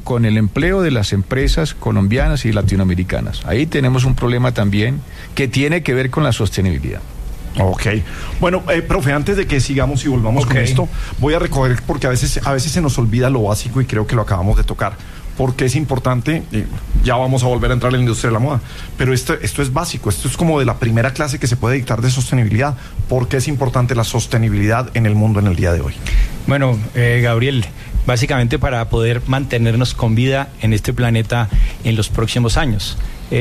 con el empleo de las empresas colombianas y latinoamericanas. Ahí tenemos un problema también que tiene que ver con la sostenibilidad. Ok. Bueno, profe, antes de que sigamos y volvamos con esto, voy a recoger, porque a veces se nos olvida lo básico y creo que lo acabamos de tocar. Porque es importante, ya vamos a volver a entrar en la industria de la moda, pero esto es básico, esto es como de la primera clase que se puede dictar de sostenibilidad. ¿Por qué es importante la sostenibilidad en el mundo en el día de hoy? Bueno, Gabriel, básicamente para poder mantenernos con vida en este planeta en los próximos años.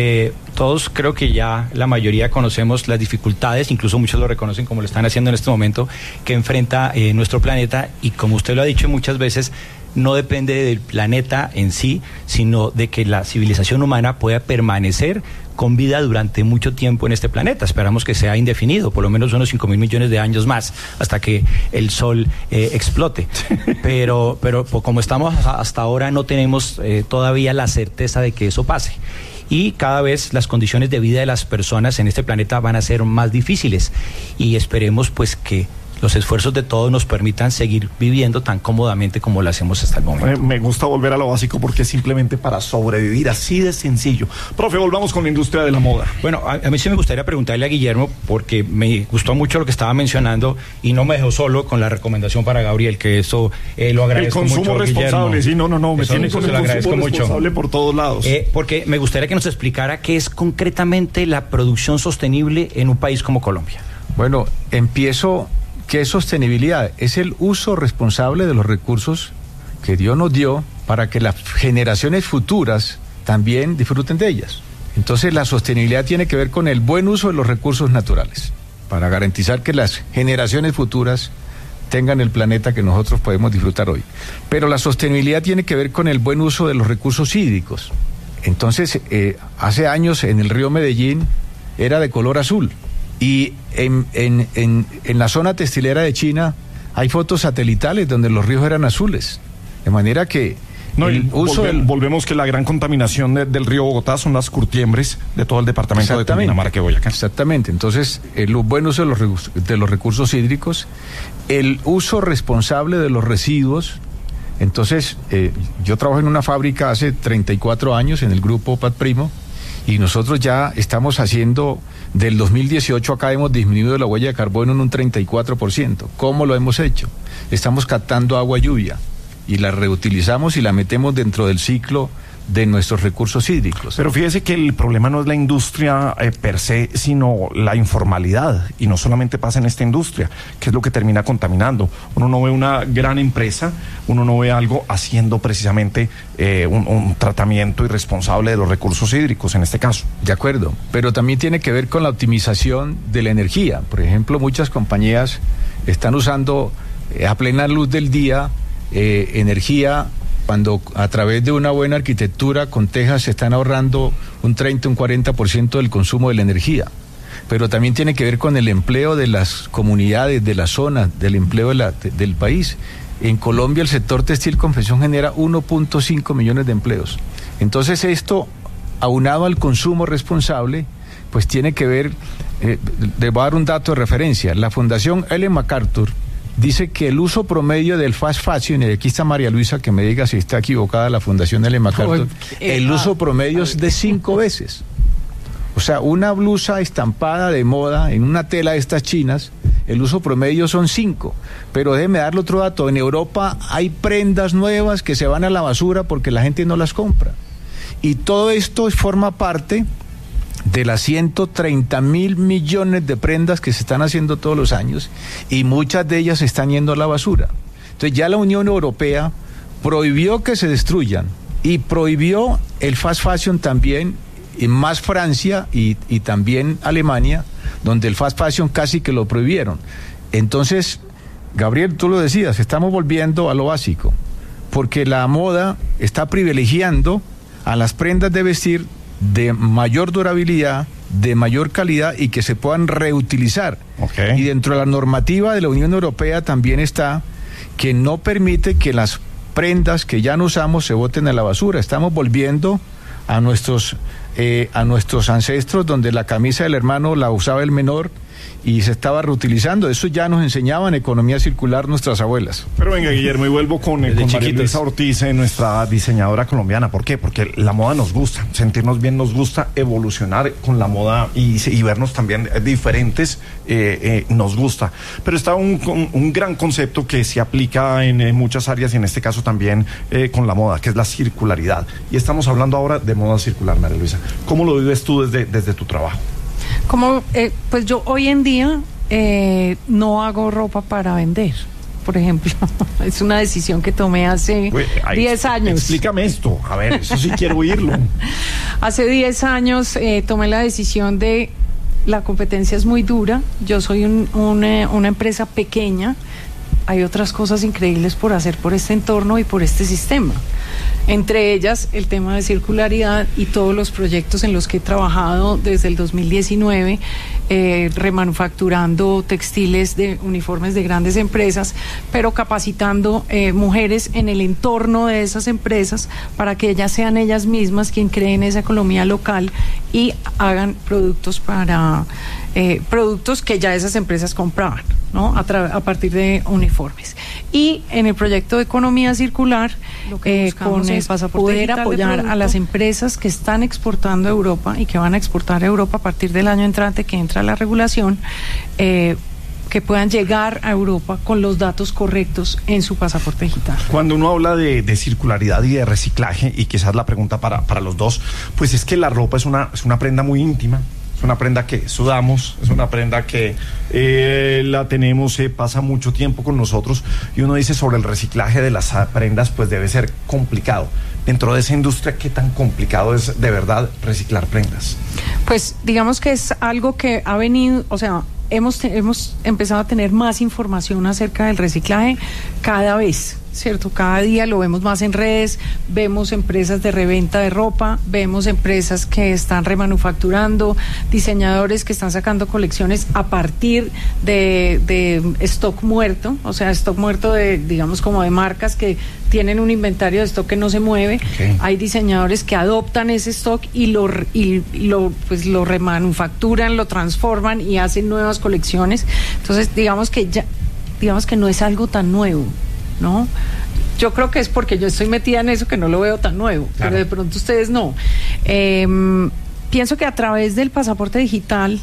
Todos creo que ya la mayoría conocemos las dificultades, incluso muchos lo reconocen como lo están haciendo en este momento, que enfrenta nuestro planeta, y como usted lo ha dicho muchas veces, no depende del planeta en sí, sino de que la civilización humana pueda permanecer con vida durante mucho tiempo en este planeta. Esperamos que sea indefinido, por lo menos unos 5.000 millones de años más, hasta que el sol explote. Pero como estamos hasta ahora, no tenemos todavía la certeza de que eso pase. Y cada vez las condiciones de vida de las personas en este planeta van a ser más difíciles. Y esperemos pues que los esfuerzos de todos nos permitan seguir viviendo tan cómodamente como lo hacemos hasta el momento. Me gusta volver a lo básico porque es simplemente para sobrevivir, así de sencillo. Profe, volvamos con la industria de la moda. Bueno, a mí sí me gustaría preguntarle a Guillermo, porque me gustó mucho lo que estaba mencionando y no me dejó solo con la recomendación para Gabriel, que eso lo agradezco mucho. El consumo mucho, responsable, Guillermo. sí, no, me tiene con el consumo responsable por todos lados. Porque me gustaría que nos explicara qué es concretamente la producción sostenible en un país como Colombia. Bueno, empiezo... ¿Qué es sostenibilidad? Es el uso responsable de los recursos que Dios nos dio para que las generaciones futuras también disfruten de ellas. Entonces la sostenibilidad tiene que ver con el buen uso de los recursos naturales, para garantizar que las generaciones futuras tengan el planeta que nosotros podemos disfrutar hoy. Pero la sostenibilidad tiene que ver con el buen uso de los recursos hídricos. Entonces, hace años en el río Medellín era de color azul. Y en la zona textilera de China hay fotos satelitales donde los ríos eran azules. De manera que volvemos que la gran contaminación del río Bogotá son las curtiembres de todo el departamento de Cundinamarca y Boyacá. Exactamente. Entonces, el buen uso de los recursos hídricos, el uso responsable de los residuos. Entonces, yo trabajo en una fábrica hace 34 años en el grupo Pat Primo, y nosotros ya estamos haciendo, del 2018 acá hemos disminuido la huella de carbono en un 34%. ¿Cómo lo hemos hecho? Estamos captando agua lluvia y la reutilizamos y la metemos dentro del ciclo de nuestros recursos hídricos. Pero fíjese que el problema no es la industria per se, sino la informalidad, y no solamente pasa en esta industria, que es lo que termina contaminando. Uno no ve una gran empresa, uno no ve algo haciendo precisamente un tratamiento irresponsable de los recursos hídricos en este caso. De acuerdo, pero también tiene que ver con la optimización de la energía. Por ejemplo, muchas compañías están usando a plena luz del día energía, cuando a través de una buena arquitectura con tejas se están ahorrando un 30, un 40% del consumo de la energía. Pero también tiene que ver con el empleo de las comunidades, de la zona, del empleo del país. En Colombia el sector textil confección genera 1.5 millones de empleos. Entonces esto, aunado al consumo responsable, pues tiene que ver, le voy a dar un dato de referencia. La Fundación Ellen MacArthur dice que el uso promedio del fast fashion, y aquí está María Luisa que me diga si está equivocada la Fundación Ellen MacArthur, el uso promedio es de 5 veces. O sea, una blusa estampada de moda en una tela de estas chinas, el uso promedio son 5. Pero déjeme darle otro dato, en Europa hay prendas nuevas que se van a la basura porque la gente no las compra. Y todo esto forma parte de las 130.000 millones de prendas que se están haciendo todos los años, y muchas de ellas están yendo a la basura. Entonces ya la Unión Europea prohibió que se destruyan y prohibió el fast fashion también, y más Francia y también Alemania, donde el fast fashion casi que lo prohibieron. Entonces, Gabriel, tú lo decías, estamos volviendo a lo básico, porque la moda está privilegiando a las prendas de vestir de mayor durabilidad, de mayor calidad y que se puedan reutilizar. Okay. Y dentro de la normativa de la Unión Europea también está que no permite que las prendas que ya no usamos se boten a la basura. Estamos volviendo a nuestros ancestros, donde la camisa del hermano la usaba el menor y se estaba reutilizando. Eso ya nos enseñaban economía circular nuestras abuelas. Pero venga, Guillermo, y vuelvo con María Luisa Ortiz, nuestra diseñadora colombiana. ¿Por qué? Porque la moda nos gusta, sentirnos bien nos gusta, evolucionar con la moda y vernos también diferentes nos gusta. Pero está un gran concepto que se aplica en muchas áreas y en este caso también con la moda, que es la circularidad. Y estamos hablando ahora de moda circular, María Luisa. ¿Cómo lo vives tú desde tu trabajo? Pues yo hoy en día no hago ropa para vender, por ejemplo. Es una decisión que tomé hace 10 años. Explícame esto, a ver, eso sí quiero oírlo. Hace 10 años tomé la decisión de, la competencia es muy dura, yo soy una empresa pequeña, hay otras cosas increíbles por hacer por este entorno y por este sistema. Entre ellas, el tema de circularidad y todos los proyectos en los que he trabajado desde el 2019, remanufacturando textiles de uniformes de grandes empresas, pero capacitando mujeres en el entorno de esas empresas para que ellas sean ellas mismas quien creen esa economía local y hagan productos para productos que ya esas empresas compraban, ¿no? A partir de uniformes. Y en el proyecto de economía circular, con el pasaporte poder apoyar a las empresas que están exportando a Europa y que van a exportar a Europa a partir del año entrante que entra la regulación, que puedan llegar a Europa con los datos correctos en su pasaporte digital. Cuando uno habla de circularidad y de reciclaje, y quizás la pregunta para los dos, pues es que la ropa es una prenda muy íntima. Es una prenda que sudamos, es una prenda que la tenemos, pasa mucho tiempo con nosotros, y uno dice sobre el reciclaje de las prendas, pues debe ser complicado. Dentro de esa industria, ¿qué tan complicado es de verdad reciclar prendas? Pues digamos que es algo que ha venido, o sea, hemos empezado a tener más información acerca del reciclaje cada vez, ¿cierto? Cada día lo vemos más en redes, vemos empresas de reventa de ropa, vemos empresas que están remanufacturando, diseñadores que están sacando colecciones a partir de stock muerto, o sea, stock muerto de, digamos, como de marcas que tienen un inventario de stock que no se mueve. Okay. Hay diseñadores que adoptan ese stock y lo remanufacturan, lo transforman y hacen nuevas colecciones. Entonces, digamos que no es algo tan nuevo, ¿no? Yo creo que es porque yo estoy metida en eso que no lo veo tan nuevo, claro. Pero de pronto ustedes no. Pienso que a través del pasaporte digital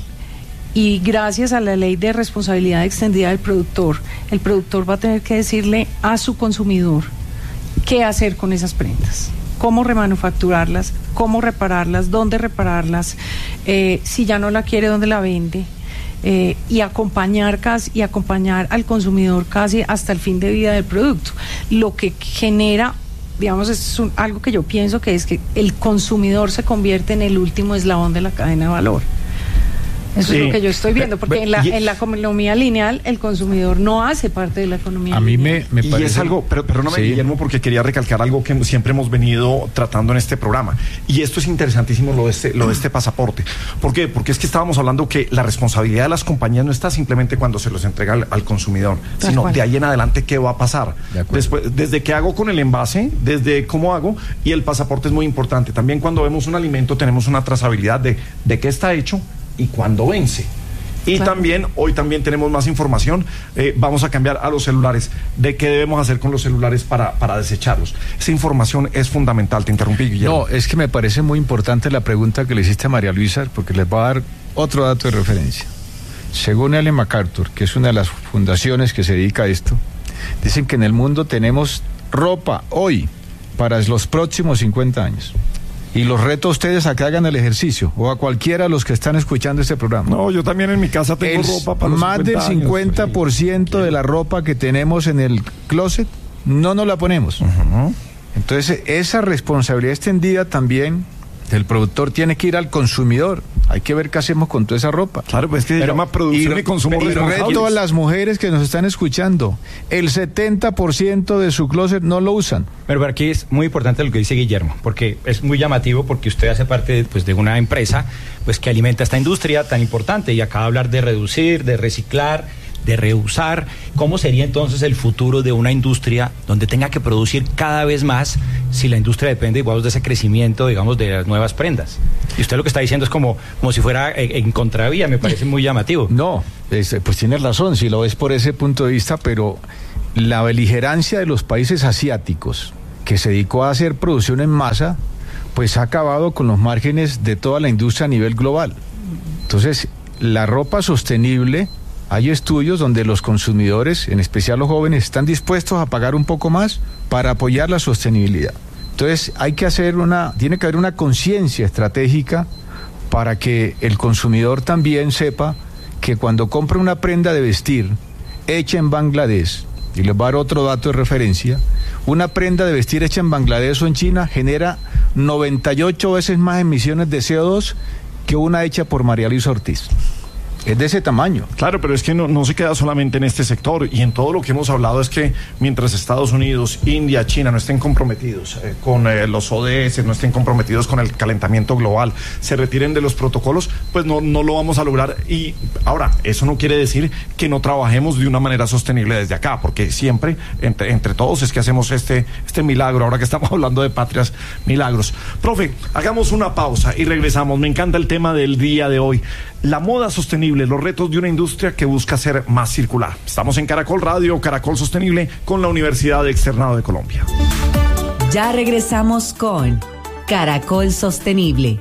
y gracias a la ley de responsabilidad extendida del productor, el productor va a tener que decirle a su consumidor qué hacer con esas prendas, cómo remanufacturarlas, cómo repararlas, dónde repararlas, si ya no la quiere, dónde la vende. Y acompañar al consumidor casi hasta el fin de vida del producto, lo que genera, digamos, es algo que yo pienso que es que el consumidor se convierte en el último eslabón de la cadena de valor. Eso es lo que yo estoy viendo, porque en la economía lineal el consumidor no hace parte de la economía a lineal. A mí me parece... Y es algo, pero perdóname, sí, Guillermo, porque quería recalcar algo que siempre hemos venido tratando en este programa. Y esto es interesantísimo, lo de este pasaporte. ¿Por qué? Porque es que estábamos hablando que la responsabilidad de las compañías no está simplemente cuando se los entrega al consumidor, sino de ahí en adelante qué va a pasar. Después, desde qué hago con el envase, desde cómo hago, y el pasaporte es muy importante. También cuando vemos un alimento tenemos una trazabilidad de qué está hecho y cuándo vence. Y también, hoy también tenemos más información, vamos a cambiar a los celulares, de qué debemos hacer con los celulares para desecharlos. Esa información es fundamental. Te interrumpí, Guillermo. No, es que me parece muy importante la pregunta que le hiciste a María Luisa, porque les voy a dar otro dato de referencia. Según Ellen MacArthur, que es una de las fundaciones que se dedica a esto, dicen que en el mundo tenemos ropa hoy para los próximos 50 años. Y los reto a ustedes a que hagan el ejercicio, o a cualquiera de los que están escuchando este programa. No, yo también en mi casa tengo ropa para los más del 50% de la ropa que tenemos en el closet, no nos la ponemos. Entonces, esa responsabilidad extendida también del productor tiene que ir al consumidor. Hay que ver qué hacemos con toda esa ropa. Claro, pues es que se llama producción y consumo responsable. Y reto a las mujeres que nos están escuchando. El 70% de su closet no lo usan. Pero aquí es muy importante lo que dice Guillermo, porque es muy llamativo, porque usted hace parte de una empresa pues que alimenta esta industria tan importante, y acaba de hablar de reducir, de reciclar, de reusar. ¿Cómo sería entonces el futuro de una industria donde tenga que producir cada vez más si la industria depende, igual, de ese crecimiento, digamos, de las nuevas prendas? Y usted lo que está diciendo es como si fuera en contravía, me parece muy llamativo. No, pues tienes razón, si lo ves por ese punto de vista, pero la beligerancia de los países asiáticos, que se dedicó a hacer producción en masa, pues ha acabado con los márgenes de toda la industria a nivel global. Entonces, la ropa sostenible, hay estudios donde los consumidores, en especial los jóvenes, están dispuestos a pagar un poco más para apoyar la sostenibilidad. Entonces, tiene que haber una conciencia estratégica para que el consumidor también sepa que cuando compra una prenda de vestir hecha en Bangladesh, y les voy a dar otro dato de referencia, una prenda de vestir hecha en Bangladesh o en China genera 98 veces más emisiones de CO2 que una hecha por María Luisa Ortiz. Es de ese tamaño. Claro, pero es que no se queda solamente en este sector, y en todo lo que hemos hablado es que mientras Estados Unidos, India, China no estén comprometidos con los ODS, no estén comprometidos con el calentamiento global, se retiren de los protocolos, pues no lo vamos a lograr. Y ahora, eso no quiere decir que no trabajemos de una manera sostenible desde acá, porque siempre entre todos es que hacemos este milagro, ahora que estamos hablando de patrias milagros. Profe, hagamos una pausa y regresamos. Me encanta el tema del día de hoy. La moda sostenible, los retos de una industria que busca ser más circular. Estamos en Caracol Radio, Caracol Sostenible, con la Universidad Externado de Colombia. Ya regresamos con Caracol Sostenible.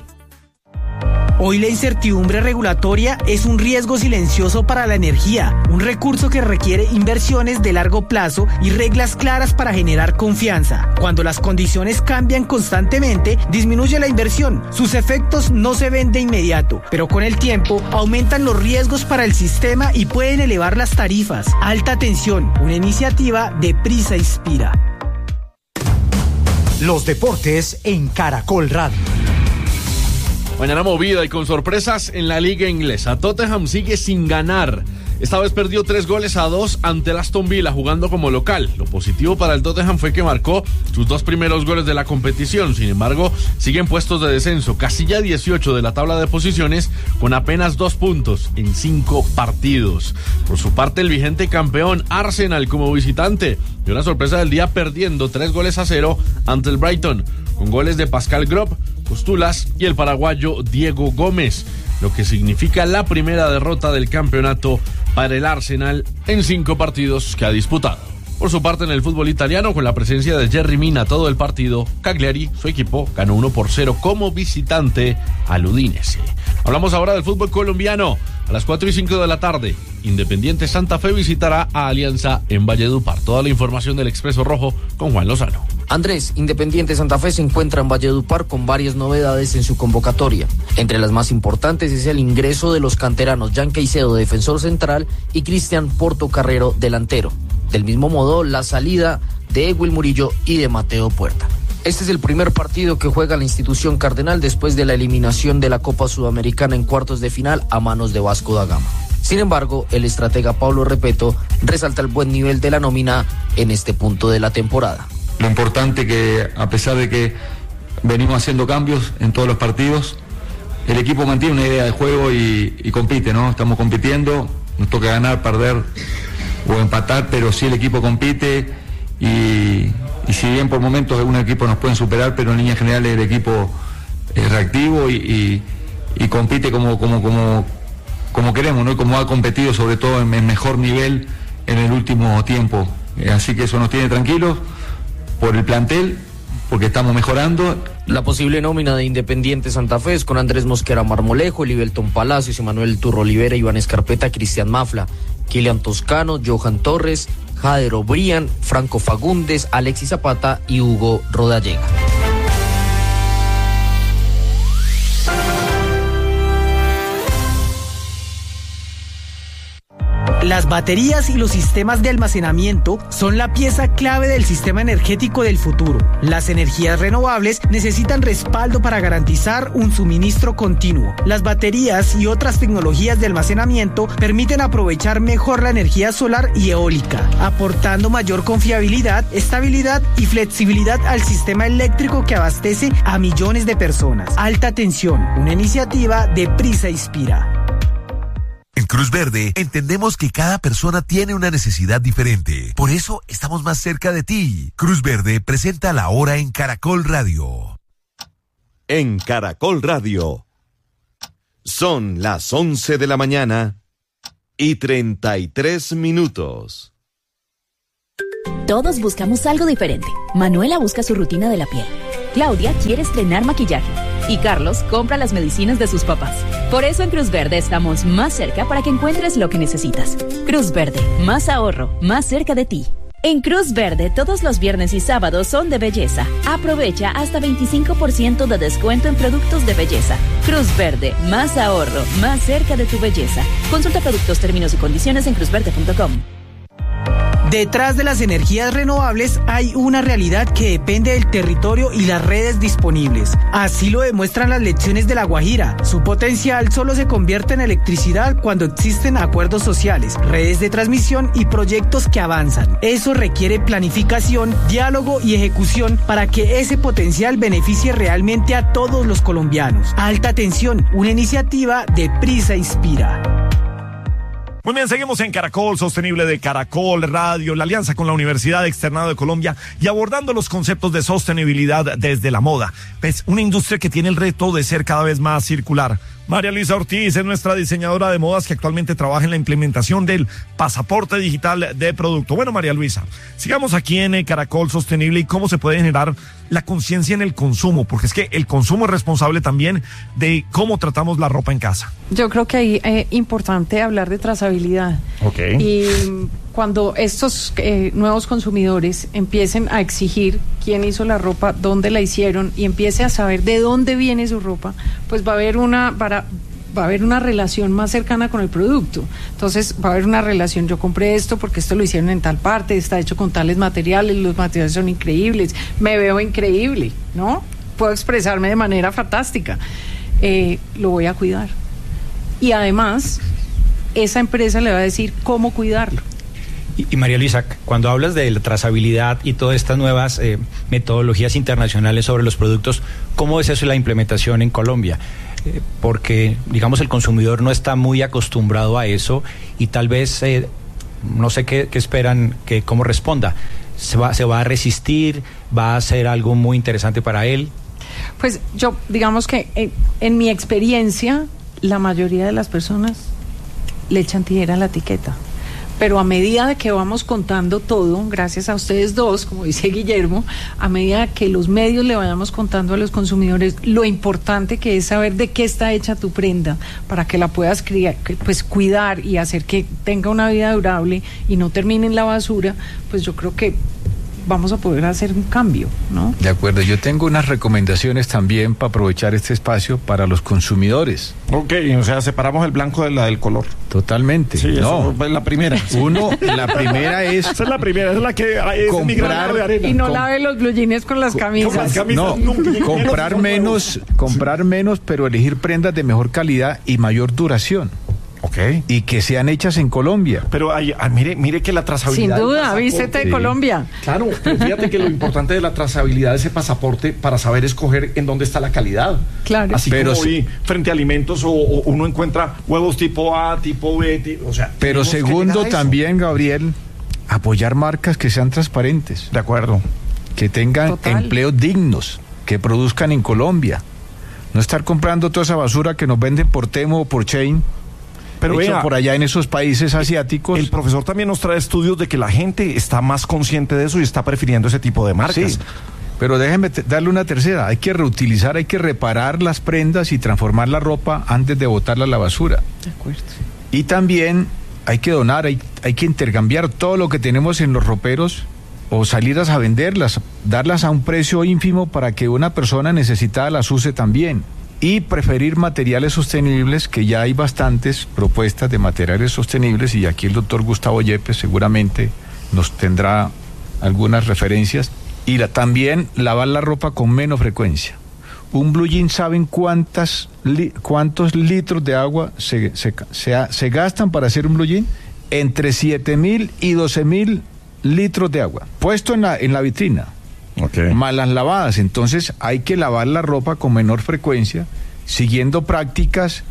Hoy la incertidumbre regulatoria es un riesgo silencioso para la energía, un recurso que requiere inversiones de largo plazo y reglas claras para generar confianza. Cuando las condiciones cambian constantemente, disminuye la inversión. Sus efectos no se ven de inmediato, pero con el tiempo aumentan los riesgos para el sistema y pueden elevar las tarifas. Alta tensión, una iniciativa de Prisa Inspira. Los deportes en Caracol Radio. Mañana movida y con sorpresas en la liga inglesa. Tottenham sigue sin ganar. Esta vez perdió 3-2 ante el Aston Villa jugando como local. Lo positivo para el Tottenham fue que marcó sus 2 primeros goles de la competición. Sin embargo, siguen puestos de descenso, casilla 18 de la tabla de posiciones, con apenas 2 puntos en 5 partidos. Por su parte, el vigente campeón Arsenal como visitante dio una sorpresa del día perdiendo 3-0 ante el Brighton, con goles de Pascal Gropp, Costulas y el paraguayo Diego Gómez, lo que significa la primera derrota del campeonato para el Arsenal en 5 partidos que ha disputado. Por su parte, en el fútbol italiano, con la presencia de Jerry Mina todo el partido, Cagliari, su equipo, ganó 1-0 como visitante al Udinese. Hablamos ahora del fútbol colombiano. A las 4:05 de la tarde, Independiente Santa Fe visitará a Alianza en Valledupar. Toda la información del Expreso Rojo con Juan Lozano. Andrés, Independiente Santa Fe se encuentra en Valledupar con varias novedades en su convocatoria. Entre las más importantes es el ingreso de los canteranos Jan Caicedo, defensor central, y Cristian Portocarrero, delantero. Del mismo modo, la salida de Ewil Murillo y de Mateo Puerta. Este es el primer partido que juega la institución cardenal después de la eliminación de la Copa Sudamericana en cuartos de final a manos de Vasco da Gama. Sin embargo, el estratega Pablo Repeto resalta el buen nivel de la nómina en este punto de la temporada. Lo importante que, a pesar de que venimos haciendo cambios en todos los partidos, el equipo mantiene una idea de juego y compite, ¿no? Estamos compitiendo, nos toca ganar, perder o empatar, pero sí el equipo compite y si bien por momentos algunos equipos nos pueden superar, pero en líneas generales el equipo es reactivo y compite como queremos, ¿no? Como ha competido sobre todo en mejor nivel en el último tiempo. Así que eso nos tiene tranquilos por el plantel, porque estamos mejorando. La posible nómina de Independiente Santa Fe es con Andrés Mosquera Marmolejo, Elivelton Palacios, Emanuel Turro Olivera, Iván Escarpeta, Cristian Mafla, Kilian Toscano, Johan Torres, Jader O'Brien, Franco Fagundes, Alexis Zapata y Hugo Rodallega. Las baterías y los sistemas de almacenamiento son la pieza clave del sistema energético del futuro. Las energías renovables necesitan respaldo para garantizar un suministro continuo. Las baterías y otras tecnologías de almacenamiento permiten aprovechar mejor la energía solar y eólica, aportando mayor confiabilidad, estabilidad y flexibilidad al sistema eléctrico que abastece a millones de personas. Alta tensión, una iniciativa de Prisa Inspira. En Cruz Verde entendemos que cada persona tiene una necesidad diferente. Por eso estamos más cerca de ti. Cruz Verde presenta La Hora en Caracol Radio. En Caracol Radio. Son las 11 de la mañana y 33 minutos. Todos buscamos algo diferente. Manuela busca su rutina de la piel. Claudia quiere estrenar maquillaje. Y Carlos compra las medicinas de sus papás. Por eso en Cruz Verde estamos más cerca para que encuentres lo que necesitas. Cruz Verde, más ahorro, más cerca de ti. En Cruz Verde, todos los viernes y sábados son de belleza. Aprovecha hasta 25% de descuento en productos de belleza. Cruz Verde, más ahorro, más cerca de tu belleza. Consulta productos, términos y condiciones en cruzverde.com. Detrás de las energías renovables hay una realidad que depende del territorio y las redes disponibles. Así lo demuestran las lecciones de La Guajira. Su potencial solo se convierte en electricidad cuando existen acuerdos sociales, redes de transmisión y proyectos que avanzan. Eso requiere planificación, diálogo y ejecución para que ese potencial beneficie realmente a todos los colombianos. Alta Tensión, una iniciativa de Prisa Inspira. Muy bien, seguimos en Caracol Sostenible de Caracol Radio, la alianza con la Universidad Externado de Colombia y abordando los conceptos de sostenibilidad desde la moda. Pues una industria que tiene el reto de ser cada vez más circular. María Luisa Ortiz es nuestra diseñadora de modas que actualmente trabaja en la implementación del pasaporte digital de producto. Bueno, María Luisa, sigamos aquí en Caracol Sostenible y cómo se puede generar la conciencia en el consumo, porque es que el consumo es responsable también de cómo tratamos la ropa en casa. Yo creo que ahí es importante hablar de trazabilidad. Okay. Y cuando estos nuevos consumidores empiecen a exigir quién hizo la ropa, dónde la hicieron y empiece a saber de dónde viene su ropa, pues va a haber una relación más cercana con el producto. Entonces va a haber una relación, yo compré esto porque esto lo hicieron en tal parte, está hecho con tales materiales, los materiales son increíbles, me veo increíble, ¿no? Puedo expresarme de manera fantástica, lo voy a cuidar. Y además, esa empresa le va a decir cómo cuidarlo. Y María Luisa, cuando hablas de la trazabilidad y todas estas nuevas metodologías internacionales sobre los productos, ¿cómo es eso la implementación en Colombia? Porque, digamos, el consumidor no está muy acostumbrado a eso y tal vez, no sé qué esperan, cómo responda. ¿Se va a resistir? ¿Va a ser algo muy interesante para él? Pues yo, digamos que en mi experiencia, la mayoría de las personas le echan tijera a la etiqueta. Pero a medida de que vamos contando todo, gracias a ustedes dos, como dice Guillermo, a medida que los medios le vayamos contando a los consumidores lo importante que es saber de qué está hecha tu prenda, para que la puedas cuidar y hacer que tenga una vida durable y no termine en la basura, pues yo creo que vamos a poder hacer un cambio, ¿no? De acuerdo, yo tengo unas recomendaciones también para aprovechar este espacio para los consumidores. Ok, o sea, separamos el blanco de la del color. Totalmente. Sí, no, es la primera. La primera es... Esa es la primera, es la que es mi grano de arena. Y no lave los blue jeans con las camisas. Comprar menos, pero elegir prendas de mejor calidad y mayor duración. Okay. Y que sean hechas en Colombia. Pero mire que la trazabilidad... Sin duda, vístete de Colombia. Claro, pero fíjate que lo importante de la trazabilidad de ese pasaporte para saber escoger en dónde está la calidad. Claro. Así como hoy, frente a alimentos, o uno encuentra huevos tipo A, tipo B, o sea... Pero segundo también, Gabriel, apoyar marcas que sean transparentes. De acuerdo. Que tengan empleos dignos, que produzcan en Colombia. No estar comprando toda esa basura que nos venden por Temo o por Chain. Pero vea, por allá en esos países asiáticos. El profesor también nos trae estudios de que la gente está más consciente de eso y está prefiriendo ese tipo de marcas. Sí, pero déjenme darle una tercera. Hay que reutilizar, hay que reparar las prendas y transformar la ropa antes de botarla a la basura. De acuerdo. Y también hay que donar, hay que intercambiar todo lo que tenemos en los roperos o salirlas a venderlas, darlas a un precio ínfimo para que una persona necesitada las use también. Y preferir materiales sostenibles, que ya hay bastantes propuestas de materiales sostenibles y aquí el doctor Gustavo Yepes seguramente nos tendrá algunas referencias. Y también lavar la ropa con menos frecuencia. Un blue jean, ¿saben cuántos litros de agua se gastan para hacer un blue jean? Entre 7.000 y 12.000 litros de agua, puesto en la vitrina. Okay. Más las lavadas. Entonces hay que lavar la ropa con menor frecuencia, siguiendo prácticas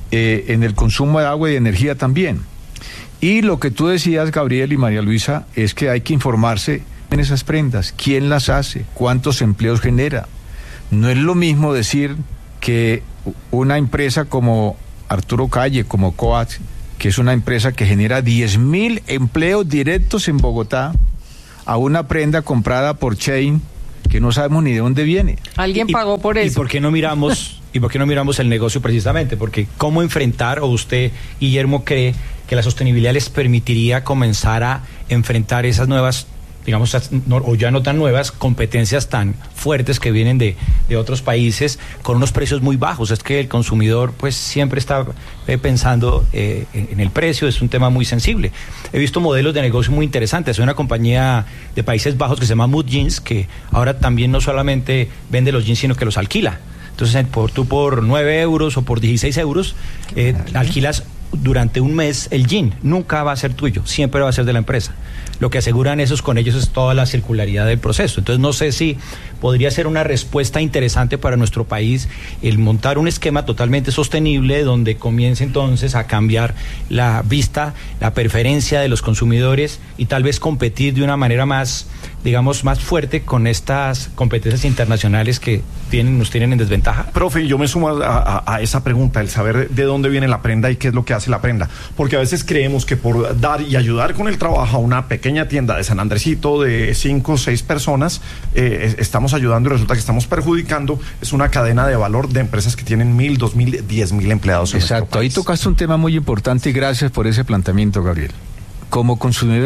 en el consumo de agua y de energía también. Y lo que tú decías, Gabriel y María Luisa, es que hay que informarse en esas prendas, quién las hace, cuántos empleos genera. No es lo mismo decir que una empresa como Arturo Calle, como Coax, que es una empresa que genera 10.000 empleos directos en Bogotá, a una prenda comprada por Chain, que no sabemos ni de dónde viene. Alguien pagó por eso. ¿Y por qué no miramos el negocio precisamente? Porque ¿cómo enfrentar, o usted, Guillermo, cree que la sostenibilidad les permitiría comenzar a enfrentar esas nuevas, digamos, o ya no tan nuevas, competencias tan fuertes que vienen de otros países con unos precios muy bajos? Es que el consumidor pues siempre está pensando en el precio, es un tema muy sensible. He visto modelos de negocio muy interesantes. Hay una compañía de Países Bajos que se llama Mood Jeans, que ahora también no solamente vende los jeans, sino que los alquila. Entonces tú por 9 euros o por 16 euros alquilas durante un mes el jean. Nunca va a ser tuyo, siempre va a ser de la empresa. Lo que aseguran con ellos es toda la circularidad del proceso. Entonces no sé si podría ser una respuesta interesante para nuestro país el montar un esquema totalmente sostenible donde comience entonces a cambiar la vista, la preferencia de los consumidores y tal vez competir de una manera más, digamos, más fuerte con estas competencias internacionales que nos tienen en desventaja. Profe, yo me sumo a esa pregunta, el saber de dónde viene la prenda y qué es lo que hace la prenda, porque a veces creemos que por dar y ayudar con el trabajo a una pequeña tienda de San Andresito de 5 o 6 personas, estamos ayudando y resulta que estamos perjudicando. Es una cadena de valor de empresas que tienen 1.000, 2.000, 10.000 empleados. Exacto, ahí tocaste un tema muy importante y gracias por ese planteamiento, Gabriel. Como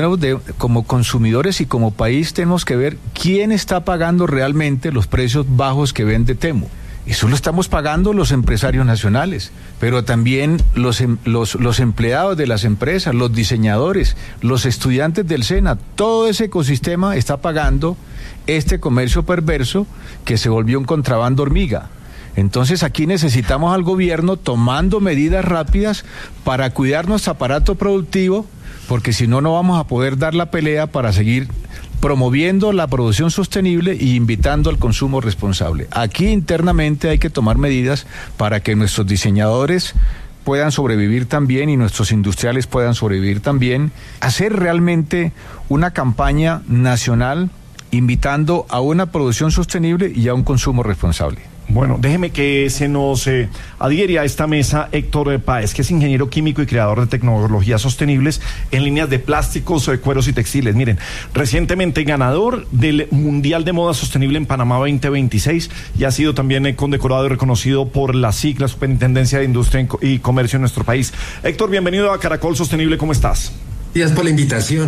consumidores y como país tenemos que ver quién está pagando realmente los precios bajos que vende Temu. Eso lo estamos pagando los empresarios nacionales, pero también los empleados de las empresas, los diseñadores, los estudiantes del SENA. Todo ese ecosistema está pagando este comercio perverso que se volvió un contrabando hormiga. Entonces aquí necesitamos al gobierno tomando medidas rápidas para cuidar nuestro aparato productivo, porque si no, no vamos a poder dar la pelea para seguir promoviendo la producción sostenible y invitando al consumo responsable. Aquí internamente hay que tomar medidas para que nuestros diseñadores puedan sobrevivir también y nuestros industriales puedan sobrevivir también. Hacer realmente una campaña nacional invitando a una producción sostenible y a un consumo responsable. Bueno, déjeme que se nos adhiere a esta mesa Héctor Páez, que es ingeniero químico y creador de tecnologías sostenibles en líneas de plásticos, cueros y textiles. Miren, recientemente ganador del Mundial de Moda Sostenible en Panamá 2026 y ha sido también condecorado y reconocido por la SIC, la Superintendencia de Industria y Comercio en nuestro país. Héctor, bienvenido a Caracol Sostenible, ¿cómo estás? Gracias por la invitación.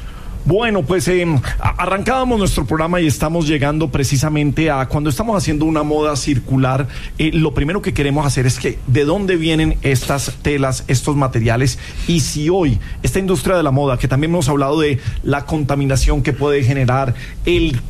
Bueno, pues arrancábamos nuestro programa y estamos llegando precisamente a cuando estamos haciendo una moda circular. Lo primero que queremos hacer es que de dónde vienen estas telas, estos materiales, y si hoy esta industria de la moda, que también hemos hablado de la contaminación que puede generar, el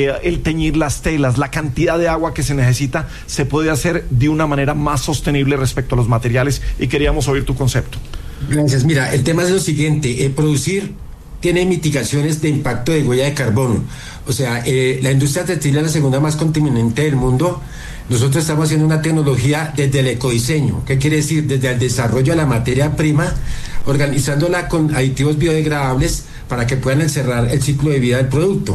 teñir las telas, la cantidad de agua que se necesita, se puede hacer de una manera más sostenible respecto a los materiales, y queríamos oír tu concepto. Gracias. Mira, el tema es lo siguiente, producir tiene mitigaciones de impacto de huella de carbono. O sea, la industria textil es la segunda más contaminante del mundo. Nosotros estamos haciendo una tecnología desde el ecodiseño. ¿Qué quiere decir? Desde el desarrollo de la materia prima, organizándola con aditivos biodegradables para que puedan encerrar el ciclo de vida del producto.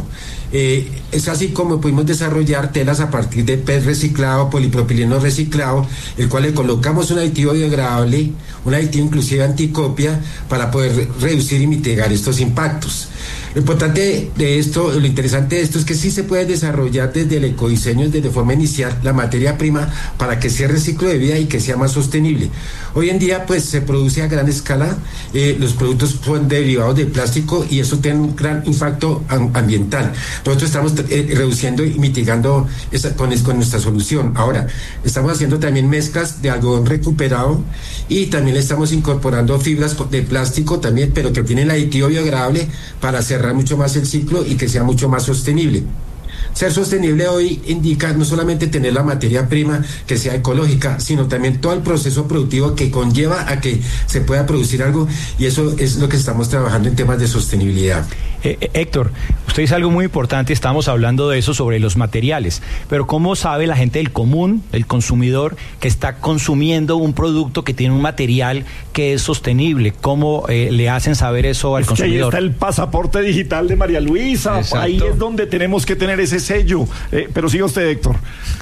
Es así como pudimos desarrollar telas a partir de PET reciclado, polipropileno reciclado, el cual le colocamos un aditivo biodegradable, un aditivo inclusive anticopia, para poder reducir y mitigar estos impactos. Lo importante de esto, lo interesante de esto es que sí se puede desarrollar desde el ecodiseño, desde forma inicial, la materia prima para que cierre el ciclo de vida y que sea más sostenible. Hoy en día pues se produce a gran escala, los productos son derivados de plástico y eso tiene un gran impacto ambiental. Nosotros estamos reduciendo y mitigando con nuestra solución. Ahora, estamos haciendo también mezclas de algodón recuperado y también le estamos incorporando fibras de plástico también, pero que tienen el aditivo biodegradable para cerrar mucho más el ciclo y que sea mucho más sostenible. Ser sostenible hoy indica no solamente tener la materia prima que sea ecológica, sino también todo el proceso productivo que conlleva a que se pueda producir algo, y eso es lo que estamos trabajando en temas de sostenibilidad. Héctor, usted dice algo muy importante, estamos hablando de eso, sobre los materiales, pero ¿cómo sabe la gente del común, el consumidor, que está consumiendo un producto que tiene un material que es sostenible? ¿Cómo le hacen saber eso al consumidor? Ahí está el pasaporte digital de María Luisa. Exacto. Ahí es donde tenemos que tener ese sello. Pero siga usted, Héctor.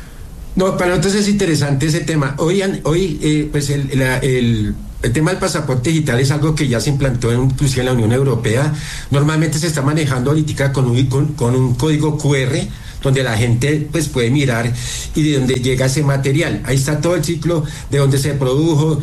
No, para nosotros es interesante ese tema. Hoy pues el tema del pasaporte digital es algo que ya se implantó inclusive en la Unión Europea. Normalmente se está manejando ahorita con un código QR, donde la gente pues puede mirar y de dónde llega ese material. Ahí está todo el ciclo de dónde se produjo,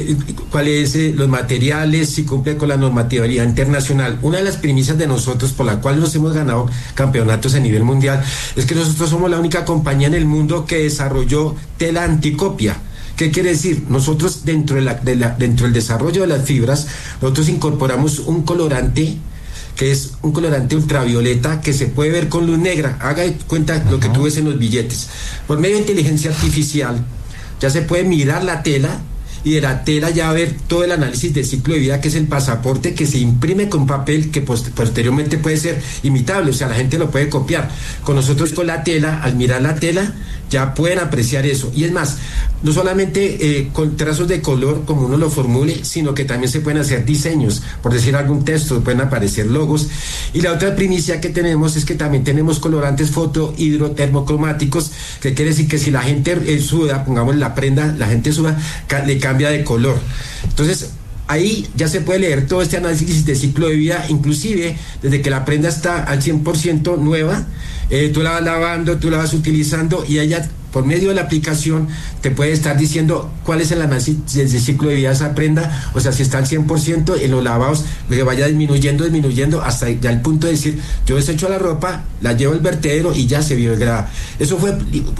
cuáles los materiales, si cumple con la normatividad internacional. Una de las primicias de nosotros, por la cual nos hemos ganado campeonatos a nivel mundial, es que nosotros somos la única compañía en el mundo que desarrolló tela anticopia. ¿Qué quiere decir? Nosotros dentro del desarrollo de las fibras, nosotros incorporamos un colorante, que es un colorante ultravioleta que se puede ver con luz negra. Haga cuenta lo que tú ves en los billetes. Por medio de inteligencia artificial ya se puede mirar la tela y de la tela ya ver todo el análisis de ciclo de vida, que es el pasaporte, que se imprime con papel que posteriormente puede ser imitable, o sea, la gente lo puede copiar. Con nosotros, con la tela, al mirar la tela ya pueden apreciar eso. Y es más, no solamente con trazos de color como uno lo formule, sino que también se pueden hacer diseños, por decir algún texto, pueden aparecer logos. Y la otra primicia que tenemos es que también tenemos colorantes fotohidrotermocromáticos, que quiere decir que si la gente suda, pongamos la prenda, la gente suda, le cambia de color. Entonces, ahí ya se puede leer todo este análisis de ciclo de vida, inclusive desde que la prenda está al 100% nueva, tú la vas lavando, tú la vas utilizando y ella, por medio de la aplicación, te puede estar diciendo cuál es el análisis de ciclo de vida de esa prenda, o sea, si está al 100% en los lavados, que vaya disminuyendo hasta ya el punto de decir, yo desecho la ropa, la llevo al vertedero y ya se biodegrada. Eso fue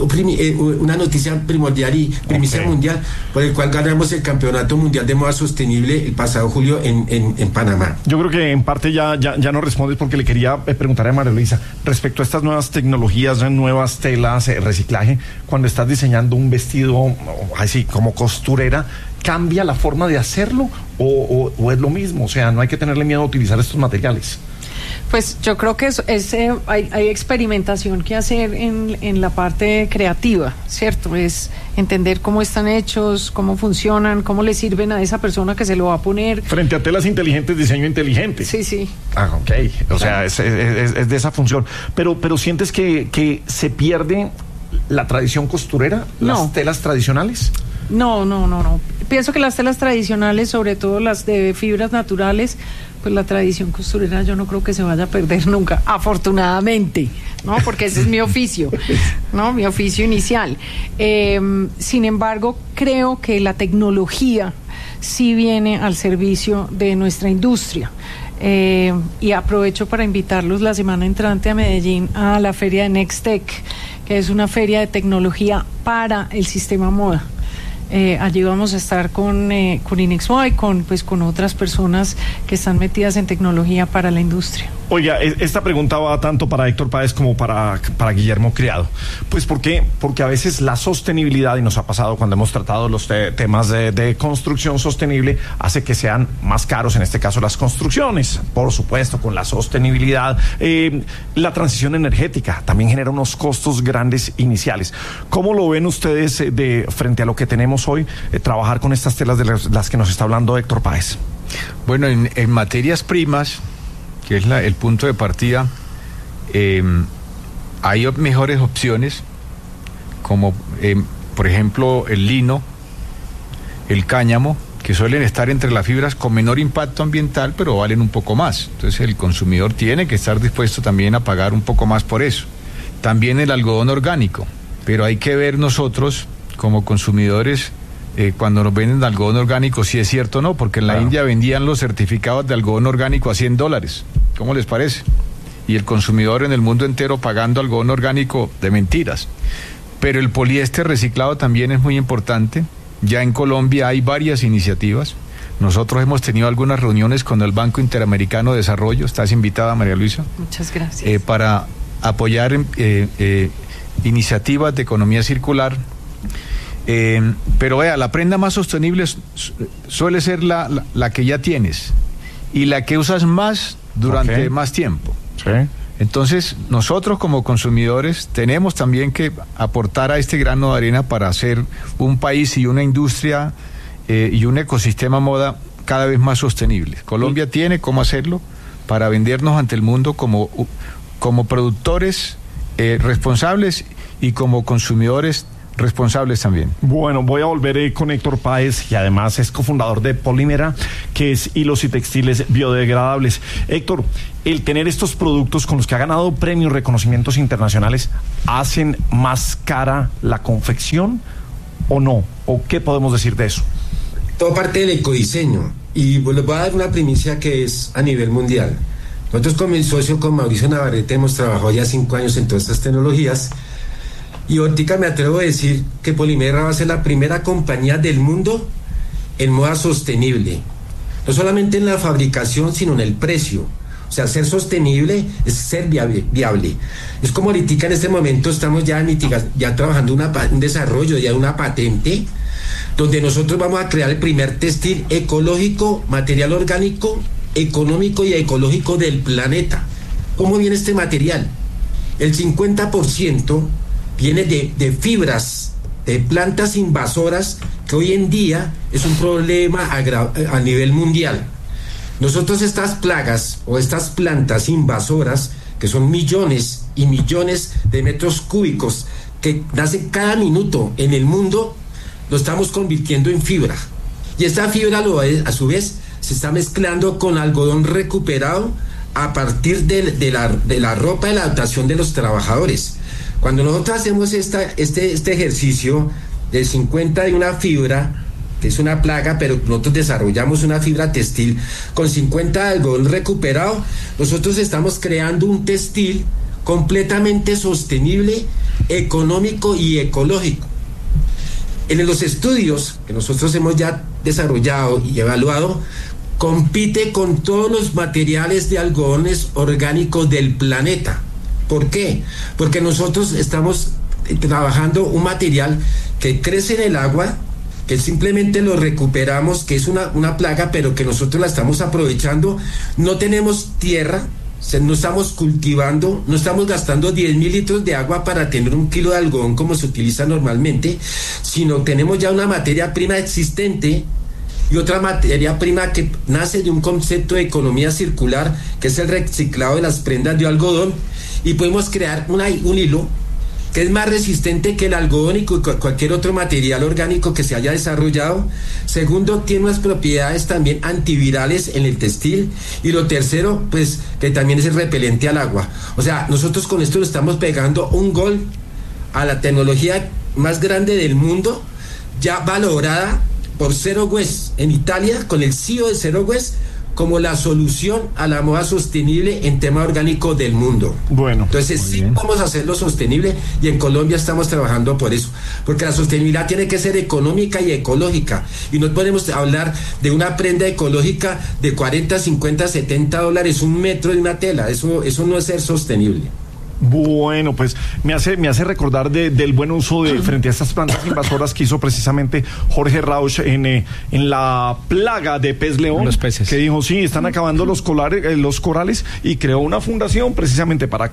una noticia primordial y primicia mundial, por el cual ganamos el Campeonato Mundial de Moda Sostenible el pasado julio en Panamá. Yo creo que en parte ya no respondes, porque le quería preguntar a María Luisa respecto a estas nuevas tecnologías, nuevas telas, reciclaje. Cuando estás diseñando un vestido así como costurera, ¿cambia la forma de hacerlo o es lo mismo? O sea, no hay que tenerle miedo a utilizar estos materiales. Pues yo creo que hay experimentación que hacer en la parte creativa, ¿cierto? Es entender cómo están hechos, cómo funcionan, cómo le sirven a esa persona que se lo va a poner. Frente a telas inteligentes, diseño inteligente. Sí. Ah, ok. O sea, es de esa función. Pero ¿sientes que se pierde la tradición costurera? ¿Las telas tradicionales? No. Pienso que las telas tradicionales, sobre todo las de fibras naturales, pues la tradición costurera yo no creo que se vaya a perder nunca, afortunadamente, ¿no? Porque ese es mi oficio, ¿no? Mi oficio inicial. Sin embargo, creo que la tecnología sí viene al servicio de nuestra industria. Y aprovecho para invitarlos la semana entrante a Medellín a la feria de Nextech, que es una feria de tecnología para el sistema moda. Allí vamos a estar con Inexmoda y con otras personas que están metidas en tecnología para la industria. Oiga, esta pregunta va tanto para Héctor Páez como para Guillermo Criado. Pues ¿por qué? Porque a veces la sostenibilidad, y nos ha pasado cuando hemos tratado los temas de construcción sostenible, hace que sean más caros, en este caso las construcciones. Por supuesto, con la sostenibilidad, la transición energética también genera unos costos grandes iniciales. ¿Cómo lo ven ustedes frente a lo que tenemos hoy, trabajar con estas telas de las que nos está hablando Héctor Páez? Bueno, en materias primas, que es el punto de partida, hay mejores opciones, como por ejemplo el lino, el cáñamo, que suelen estar entre las fibras con menor impacto ambiental, pero valen un poco más. Entonces el consumidor tiene que estar dispuesto también a pagar un poco más por eso. También el algodón orgánico, pero hay que ver nosotros como consumidores, cuando nos venden algodón orgánico, si es cierto o no, porque en la India vendían los certificados de algodón orgánico a $100. ¿Cómo les parece? Y el consumidor en el mundo entero pagando algodón orgánico de mentiras. Pero el poliéster reciclado también es muy importante. Ya en Colombia hay varias iniciativas. Nosotros hemos tenido algunas reuniones con el Banco Interamericano de Desarrollo. ¿Estás invitada, María Luisa? Muchas gracias. Para apoyar iniciativas de economía circular. Pero vea, la prenda más sostenible suele ser la que ya tienes, y la que usas más durante más tiempo. Sí. Entonces, nosotros como consumidores tenemos también que aportar a este grano de arena para hacer un país y una industria y un ecosistema moda cada vez más sostenible. Colombia tiene cómo hacerlo para vendernos ante el mundo como productores responsables y como consumidores responsables también. Bueno, voy a volver con Héctor Páez, y además es cofundador de Polímera, que es hilos y textiles biodegradables. Héctor, el tener estos productos con los que ha ganado premios, reconocimientos internacionales, ¿hacen más cara la confección o no? ¿O qué podemos decir de eso? Todo parte del ecodiseño, y les voy a dar una primicia que es a nivel mundial. Nosotros con mi socio, con Mauricio Navarrete, hemos trabajado ya 5 años en todas estas tecnologías. Y ahorita me atrevo a decir que Polímera va a ser la primera compañía del mundo en moda sostenible. No solamente en la fabricación, sino en el precio. O sea, ser sostenible es ser viable. Es como ahorita en este momento estamos ya trabajando un desarrollo, ya una patente, donde nosotros vamos a crear el primer textil ecológico, material orgánico, económico y ecológico del planeta. ¿Cómo viene este material? El 50% viene de fibras, de plantas invasoras, que hoy en día es un problema a nivel mundial. Nosotros estas plagas o estas plantas invasoras, que son millones y millones de metros cúbicos que nacen cada minuto en el mundo, lo estamos convirtiendo en fibra. Y esta fibra a su vez se está mezclando con algodón recuperado a partir de la ropa de la adaptación de los trabajadores. Cuando nosotros hacemos este ejercicio de 50 de una fibra, que es una plaga, pero nosotros desarrollamos una fibra textil con 50 de algodón recuperado, nosotros estamos creando un textil completamente sostenible, económico y ecológico. En los estudios que nosotros hemos ya desarrollado y evaluado, compite con todos los materiales de algodones orgánicos del planeta. ¿Por qué? Porque nosotros estamos trabajando un material que crece en el agua, que simplemente lo recuperamos, que es una plaga, pero que nosotros la estamos aprovechando. No tenemos tierra, no estamos cultivando, no estamos gastando 10.000 litros de agua para tener 1 kilo de algodón como se utiliza normalmente, sino tenemos ya una materia prima existente y otra materia prima que nace de un concepto de economía circular, que es el reciclado de las prendas de algodón, y podemos crear un hilo que es más resistente que el algodón y cualquier otro material orgánico que se haya desarrollado. Segundo, tiene unas propiedades también antivirales en el textil. Y lo tercero, pues, que también es el repelente al agua. O sea, nosotros con esto le estamos pegando un gol a la tecnología más grande del mundo, ya valorada por Zero Waste en Italia, con el CEO de Zero Waste, como la solución a la moda sostenible en tema orgánico del mundo. Bueno, entonces sí vamos a hacerlo sostenible, y en Colombia estamos trabajando por eso, porque la sostenibilidad tiene que ser económica y ecológica, y no podemos hablar de una prenda ecológica de 40, 50, 70 dólares un metro de una tela. Eso no es ser sostenible. Bueno, pues me hace recordar del buen uso frente a estas plantas invasoras que hizo precisamente Jorge Rauch en la plaga de pez león. Los peces. Que dijo, sí, están acabando los corales, y creó una fundación precisamente para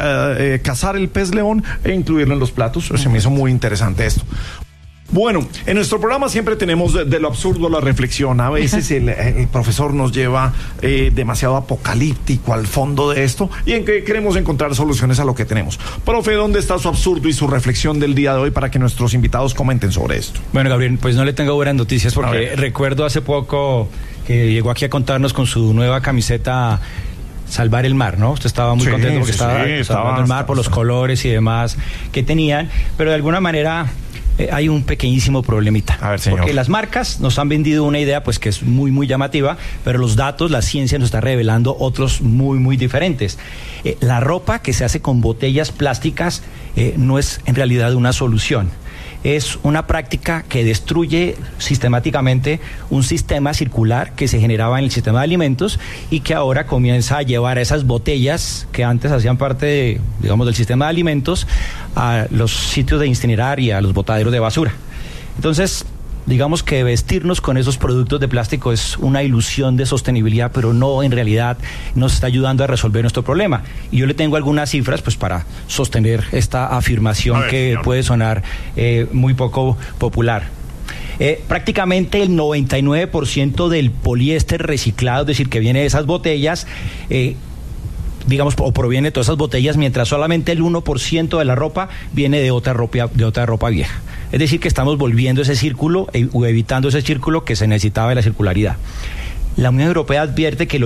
cazar el pez león e incluirlo en los platos. Se me hizo muy interesante esto. Bueno, en nuestro programa siempre tenemos de lo absurdo la reflexión. A veces el profesor nos lleva demasiado apocalíptico al fondo de esto, y en que queremos encontrar soluciones a lo que tenemos. Profe, ¿dónde está su absurdo y su reflexión del día de hoy para que nuestros invitados comenten sobre esto? Bueno, Gabriel, pues no le tengo buenas noticias, porque recuerdo hace poco que llegó aquí a contarnos con su nueva camiseta Salvar el Mar, ¿no? Usted estaba muy contento porque estaba salvando el mar por los colores y demás que tenían, pero de alguna manera hay un pequeñísimo problemita. A ver, señor. Porque las marcas nos han vendido una idea pues que es muy, muy llamativa, pero los datos, la ciencia nos está revelando otros muy, muy diferentes. La ropa que se hace con botellas plásticas no es en realidad una solución. Es una práctica que destruye sistemáticamente un sistema circular que se generaba en el sistema de alimentos, y que ahora comienza a llevar a esas botellas que antes hacían parte del sistema de alimentos a los sitios de incinerar y a los botaderos de basura. Entonces, digamos que vestirnos con esos productos de plástico es una ilusión de sostenibilidad, pero no, en realidad nos está ayudando a resolver nuestro problema. Y yo le tengo algunas cifras pues para sostener esta afirmación que puede sonar muy poco popular. Prácticamente el 99% del poliéster reciclado, es decir, que viene de esas botellas, digamos, o proviene de todas esas botellas, mientras solamente el 1% de la ropa viene de otra ropa vieja. Es decir, que estamos volviendo ese círculo o evitando ese círculo que se necesitaba de la circularidad. La Unión Europea advierte que el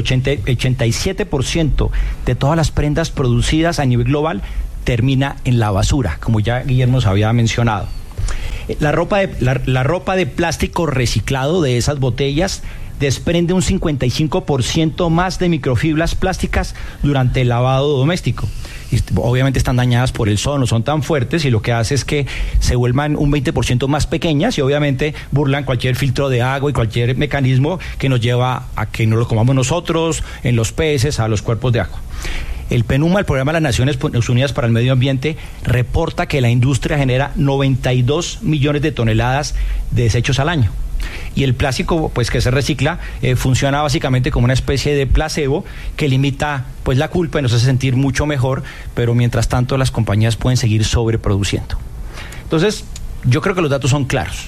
87% de todas las prendas producidas a nivel global termina en la basura, como ya Guillermo nos había mencionado. La ropa de plástico reciclado de esas botellas desprende un 55% más de microfibras plásticas durante el lavado doméstico. Y obviamente están dañadas por el sol, no son tan fuertes, y lo que hace es que se vuelvan un 20% más pequeñas y obviamente burlan cualquier filtro de agua y cualquier mecanismo que nos lleva a que no lo comamos nosotros, en los peces, a los cuerpos de agua. El PNUMA, el Programa de las Naciones Unidas para el Medio Ambiente, reporta que la industria genera 92 millones de toneladas de desechos al año. Y el plástico, pues, que se recicla, funciona básicamente como una especie de placebo que limita, pues, la culpa y nos hace sentir mucho mejor, pero mientras tanto las compañías pueden seguir sobreproduciendo. Entonces, yo creo que los datos son claros.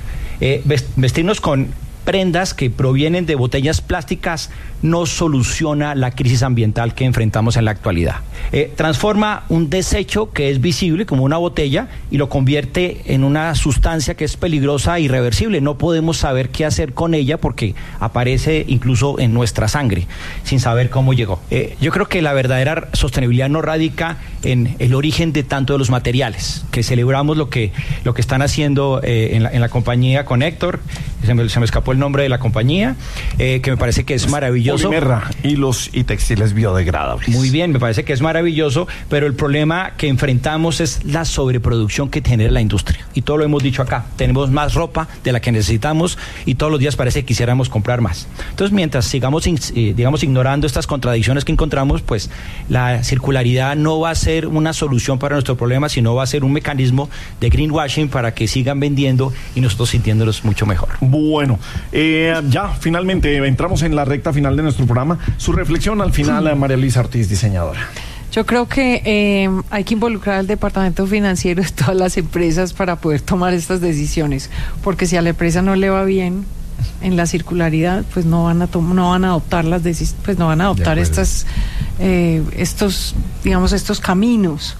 Vestirnos con prendas que provienen de botellas plásticas no soluciona la crisis ambiental que enfrentamos en la actualidad. Transforma un desecho que es visible como una botella y lo convierte en una sustancia que es peligrosa e irreversible. No podemos saber qué hacer con ella porque aparece incluso en nuestra sangre sin saber cómo llegó. Yo creo que la verdadera sostenibilidad no radica en el origen de tanto de los materiales, que celebramos lo que están haciendo en la compañía con Héctor. Se me escapó el nombre de la compañía, que me parece que es maravilloso. Polimerra, hilos y textiles biodegradables. Muy bien, me parece que es maravilloso, pero el problema que enfrentamos es la sobreproducción que genera la industria. Y todo lo hemos dicho acá, tenemos más ropa de la que necesitamos y todos los días parece que quisiéramos comprar más. Entonces, mientras sigamos, digamos, ignorando estas contradicciones que encontramos, pues la circularidad no va a ser una solución para nuestro problema, sino va a ser un mecanismo de greenwashing para que sigan vendiendo y nosotros sintiéndonos mucho mejor. Bueno, ya finalmente entramos en la recta final de nuestro programa. Su reflexión al final, María Luisa Ortiz, diseñadora. Yo creo que hay que involucrar al departamento financiero de todas las empresas para poder tomar estas decisiones, porque si a la empresa no le va bien en la circularidad, pues no van a adoptar las decisiones, pues no van a adoptar estos caminos.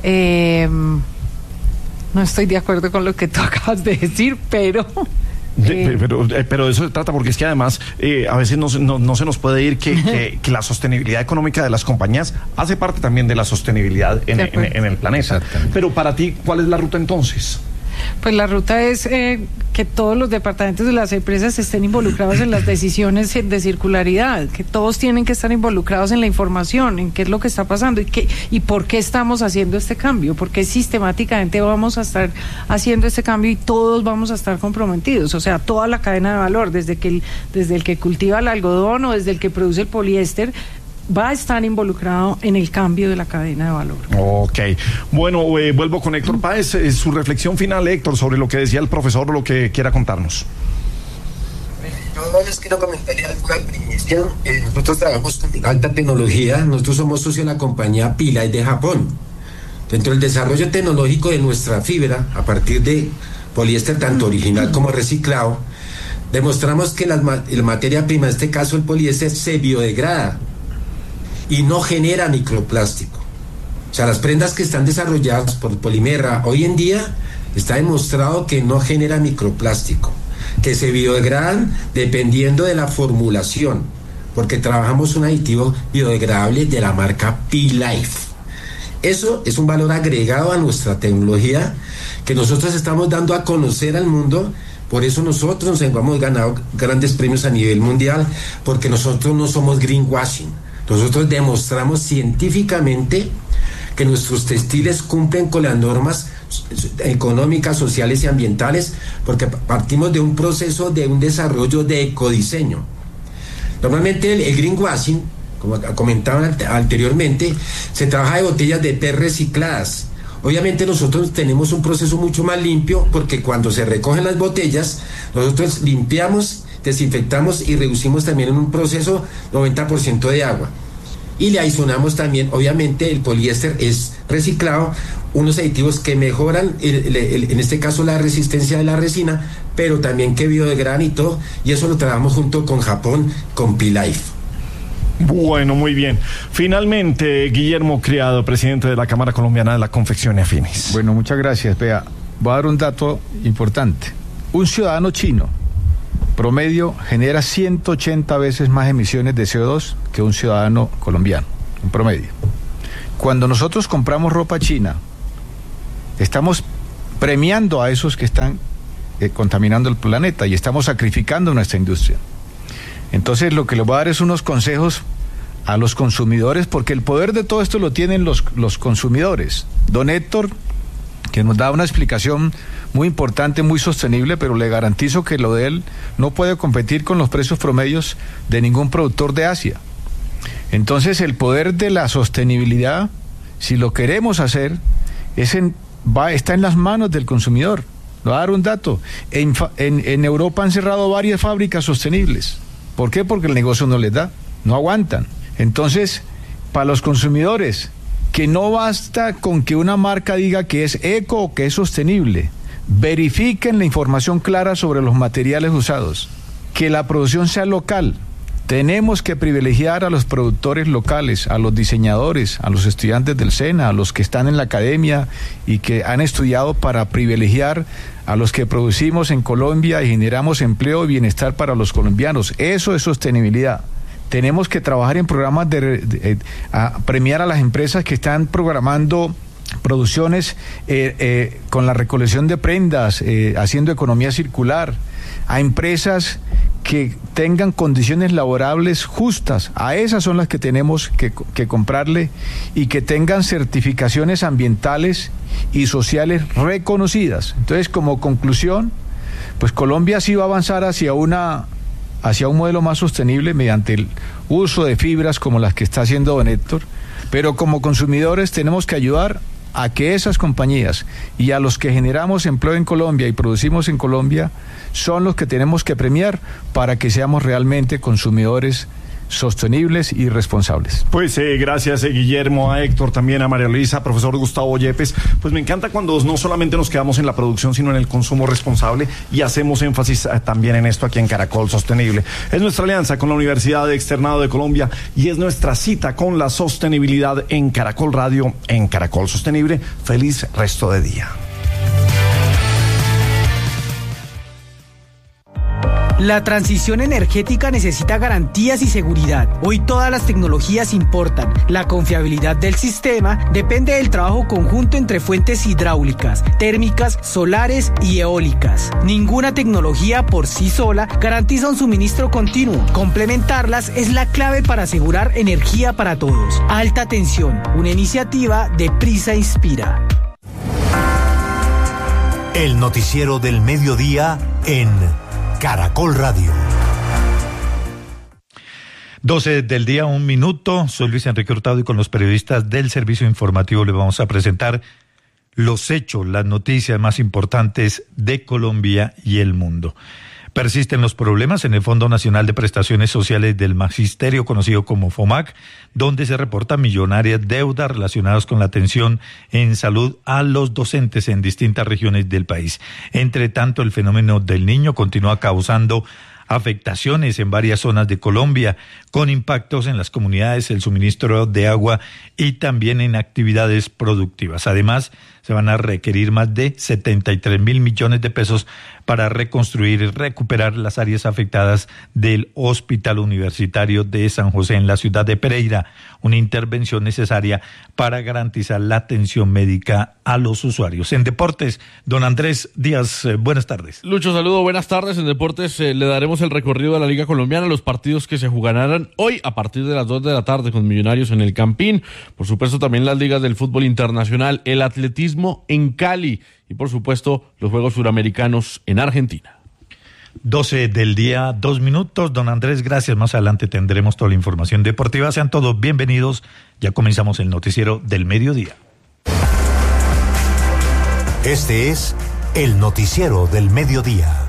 No estoy de acuerdo con lo que tú acabas de decir, pero pero de eso se trata, porque es que además a veces no se nos puede ir que la sostenibilidad económica de las compañías hace parte también de la sostenibilidad en el planeta. Pero para ti, ¿cuál es la ruta entonces? Pues la ruta es que todos los departamentos de las empresas estén involucrados en las decisiones de circularidad, que todos tienen que estar involucrados en la información, en qué es lo que está pasando y por qué estamos haciendo este cambio, porque sistemáticamente vamos a estar haciendo este cambio y todos vamos a estar comprometidos, o sea, toda la cadena de valor, desde el que cultiva el algodón o desde el que produce el poliéster, va a estar involucrado en el cambio de la cadena de valor. Ok. Bueno, vuelvo con Héctor Páez. Su reflexión final, Héctor, sobre lo que decía el profesor o lo que quiera contarnos. Yo les quiero comentar algo al principio. Nosotros trabajamos con alta tecnología. Nosotros somos socios de la compañía Pilai de Japón. Dentro del desarrollo tecnológico de nuestra fibra, a partir de poliéster tanto original como reciclado, demostramos que la materia prima, en este caso el poliéster, se biodegrada y no genera microplástico. O sea, las prendas que están desarrolladas por Polimerra hoy en día está demostrado que no genera microplástico, que se biodegradan dependiendo de la formulación, porque trabajamos un aditivo biodegradable de la marca P-Life. Eso es un valor agregado a nuestra tecnología que nosotros estamos dando a conocer al mundo. Por eso nosotros hemos ganado grandes premios a nivel mundial, porque nosotros no somos greenwashing. Nosotros demostramos científicamente que nuestros textiles cumplen con las normas económicas, sociales y ambientales, porque partimos de un proceso de un desarrollo de ecodiseño. Normalmente el greenwashing, como comentaba anteriormente, se trabaja de botellas de PET recicladas Obviamente nosotros tenemos un proceso mucho más limpio porque cuando se recogen las botellas, nosotros limpiamos, desinfectamos y reducimos también en un proceso 90% de agua. Y le adicionamos también, obviamente el poliéster es reciclado, unos aditivos que mejoran, en este caso la resistencia de la resina, pero también que biodegradan y todo, y eso lo trabajamos junto con Japón, con P-Life. Bueno, muy bien. Finalmente, Guillermo Criado, presidente de la Cámara Colombiana de la Confección y Afines. Bueno, muchas gracias. Vea, voy a dar un dato importante. Un ciudadano chino promedio genera 180 veces más emisiones de CO2 que un ciudadano colombiano, en promedio. Cuando nosotros compramos ropa china, estamos premiando a esos que están contaminando el planeta y estamos sacrificando nuestra industria. Entonces, lo que les voy a dar es unos consejos a los consumidores, porque el poder de todo esto lo tienen los consumidores. Don Héctor, que nos da una explicación muy importante, muy sostenible, pero le garantizo que lo de él no puede competir con los precios promedios de ningún productor de Asia. Entonces, el poder de la sostenibilidad, si lo queremos hacer, está en las manos del consumidor. Le voy a dar un dato. En Europa han cerrado varias fábricas sostenibles. ¿Por qué? Porque el negocio no les da, no aguantan. Entonces, para los consumidores, que no basta con que una marca diga que es eco o que es sostenible, verifiquen la información clara sobre los materiales usados, que la producción sea local. Tenemos que privilegiar a los productores locales, a los diseñadores, a los estudiantes del SENA, a los que están en la academia y que han estudiado para privilegiar a los que producimos en Colombia y generamos empleo y bienestar para los colombianos. Eso es sostenibilidad. Tenemos que trabajar en programas a premiar a las empresas que están programando producciones con la recolección de prendas, haciendo economía circular, a empresas que tengan condiciones laborables justas. A esas son las que tenemos que comprarle, y que tengan certificaciones ambientales y sociales reconocidas. Entonces, como conclusión, pues Colombia sí va a avanzar hacia un modelo más sostenible mediante el uso de fibras como las que está haciendo don Héctor, pero como consumidores tenemos que ayudar a que esas compañías y a los que generamos empleo en Colombia y producimos en Colombia son los que tenemos que premiar para que seamos realmente consumidores sostenibles y responsables. Pues gracias Guillermo, a Héctor, también a María Luisa, profesor Gustavo Yepes. Pues me encanta cuando no solamente nos quedamos en la producción, sino en el consumo responsable, y hacemos énfasis también en esto aquí en Caracol Sostenible. Es nuestra alianza con la Universidad de Externado de Colombia y es nuestra cita con la sostenibilidad en Caracol Radio, en Caracol Sostenible. Feliz resto de día. La transición energética necesita garantías y seguridad. Hoy todas las tecnologías importan. La confiabilidad del sistema depende del trabajo conjunto entre fuentes hidráulicas, térmicas, solares y eólicas. Ninguna tecnología por sí sola garantiza un suministro continuo. Complementarlas es la clave para asegurar energía para todos. Alta tensión, una iniciativa de Prisa Inspira. El noticiero del mediodía en Caracol Radio. 12 del día, 1 minuto. Soy Luis Enrique Hurtado y con los periodistas del servicio informativo les vamos a presentar los hechos, las noticias más importantes de Colombia y el mundo. Persisten los problemas en el Fondo Nacional de Prestaciones Sociales del Magisterio, conocido como FOMAC, donde se reportan millonarias deudas relacionadas con la atención en salud a los docentes en distintas regiones del país. Entre tanto, el fenómeno del Niño continúa causando afectaciones en varias zonas de Colombia, con impactos en las comunidades, el suministro de agua y también en actividades productivas. Además, se van a requerir más de 73.000 millones de pesos para reconstruir y recuperar las áreas afectadas del Hospital Universitario de San José en la ciudad de Pereira, una intervención necesaria para garantizar la atención médica a los usuarios. En deportes, don Andrés Díaz, buenas tardes. Lucho, saludo, buenas tardes. En deportes le daremos el recorrido de la Liga Colombiana, los partidos que se jugarán hoy a partir de las 2 de la tarde con Millonarios en el Campín, por supuesto también las ligas del fútbol internacional, el atletismo en Cali y por supuesto los Juegos Suramericanos en Argentina. 12 del día, 2 minutos. Don Andrés, gracias. Más adelante tendremos toda la información deportiva. Sean todos bienvenidos. Ya comenzamos el noticiero del mediodía. Este es el noticiero del mediodía.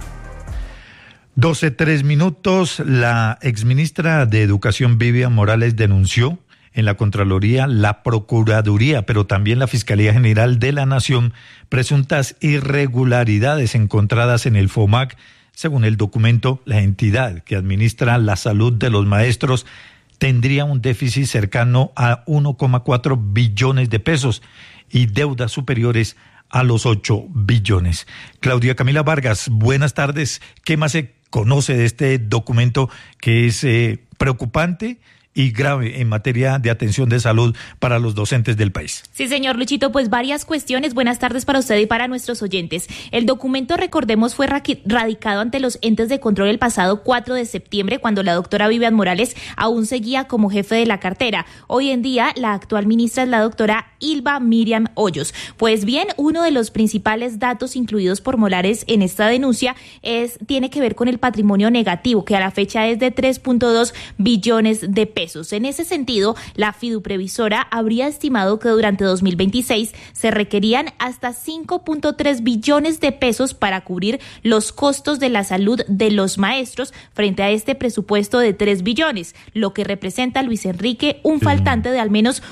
12:03. La exministra de Educación, Vivian Morales, denunció en la Contraloría, la Procuraduría, pero también la Fiscalía General de la Nación, presuntas irregularidades encontradas en el FOMAC. Según el documento, la entidad que administra la salud de los maestros tendría un déficit cercano a 1,4 billones de pesos y deudas superiores a los 8 billones. Claudia Camila Vargas, buenas tardes. ¿Qué más se conoce de este documento que es preocupante y grave en materia de atención de salud para los docentes del país? Sí, señor Luchito, pues varias cuestiones. Buenas tardes para usted y para nuestros oyentes. El documento, recordemos, fue radicado ante los entes de control el pasado 4 de septiembre, cuando la doctora Vivian Morales aún seguía como jefe de la cartera. Hoy en día, la actual ministra es la doctora Ylva Miriam Hoyos. Pues bien, uno de los principales datos incluidos por Morales en esta denuncia tiene que ver con el patrimonio negativo, que a la fecha es de 3.2 billones de pesos. En ese sentido, la fiduprevisora habría estimado que durante 2026 se requerían hasta 5.3 billones de pesos para cubrir los costos de la salud de los maestros frente a este presupuesto de 3 billones, lo que representa, Luis Enrique, un faltante de al menos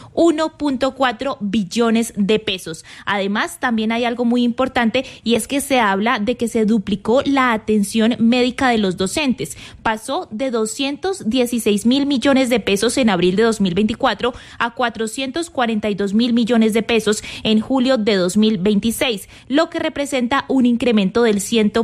1.4 billones de pesos. Además, también hay algo muy importante, y es que se habla de que se duplicó la atención médica de los docentes. Pasó de 216.000 millones de pesos en abril de 2024 a 442.000 millones de pesos en julio de 2026, lo que representa un incremento del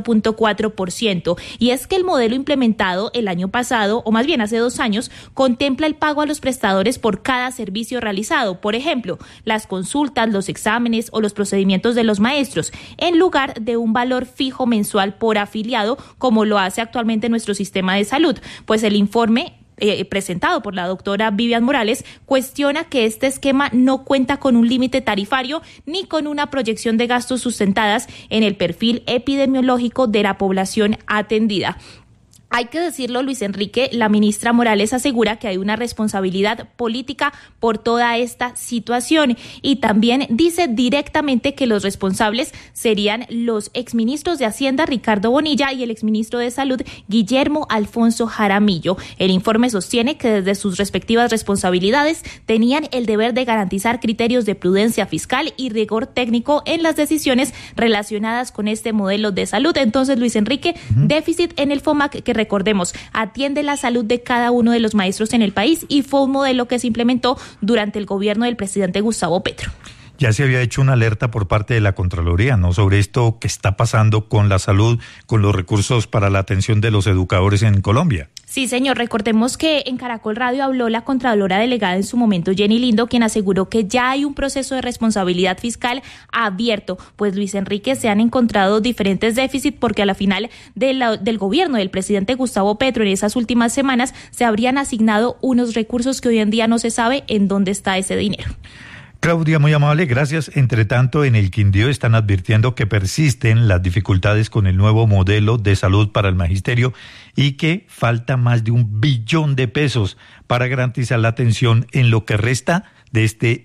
100.4%. Y es que el modelo implementado el año pasado, o más bien hace 2 años, contempla el pago a los prestadores por cada servicio realizado. Por ejemplo, las consultas, los exámenes o los procedimientos de los maestros, en lugar de un valor fijo mensual por afiliado, como lo hace actualmente nuestro sistema de salud. Pues el informe presentado por la doctora Vivian Morales cuestiona que este esquema no cuenta con un límite tarifario ni con una proyección de gastos sustentadas en el perfil epidemiológico de la población atendida. Hay que decirlo, Luis Enrique, la ministra Morales asegura que hay una responsabilidad política por toda esta situación, y también dice directamente que los responsables serían los exministros de Hacienda, Ricardo Bonilla, y el exministro de Salud, Guillermo Alfonso Jaramillo. El informe sostiene que desde sus respectivas responsabilidades tenían el deber de garantizar criterios de prudencia fiscal y rigor técnico en las decisiones relacionadas con este modelo de salud. Entonces, Luis Enrique, déficit en el FOMAC, que recordemos, atiende la salud de cada uno de los maestros en el país, y fue un modelo que se implementó durante el gobierno del presidente Gustavo Petro. Ya se había hecho una alerta por parte de la Contraloría, ¿no?, sobre esto que está pasando con la salud, con los recursos para la atención de los educadores en Colombia. Sí, señor. Recordemos que en Caracol Radio habló la Contralora Delegada en su momento, Jenny Lindo, quien aseguró que ya hay un proceso de responsabilidad fiscal abierto. Pues, Luis Enrique, se han encontrado diferentes déficits porque a la final del gobierno del presidente Gustavo Petro en esas últimas semanas se habrían asignado unos recursos que hoy en día no se sabe en dónde está ese dinero. Claudia, muy amable, gracias. Entre tanto, en el Quindío están advirtiendo que persisten las dificultades con el nuevo modelo de salud para el magisterio y que falta más de 1 billón de pesos para garantizar la atención en lo que resta de este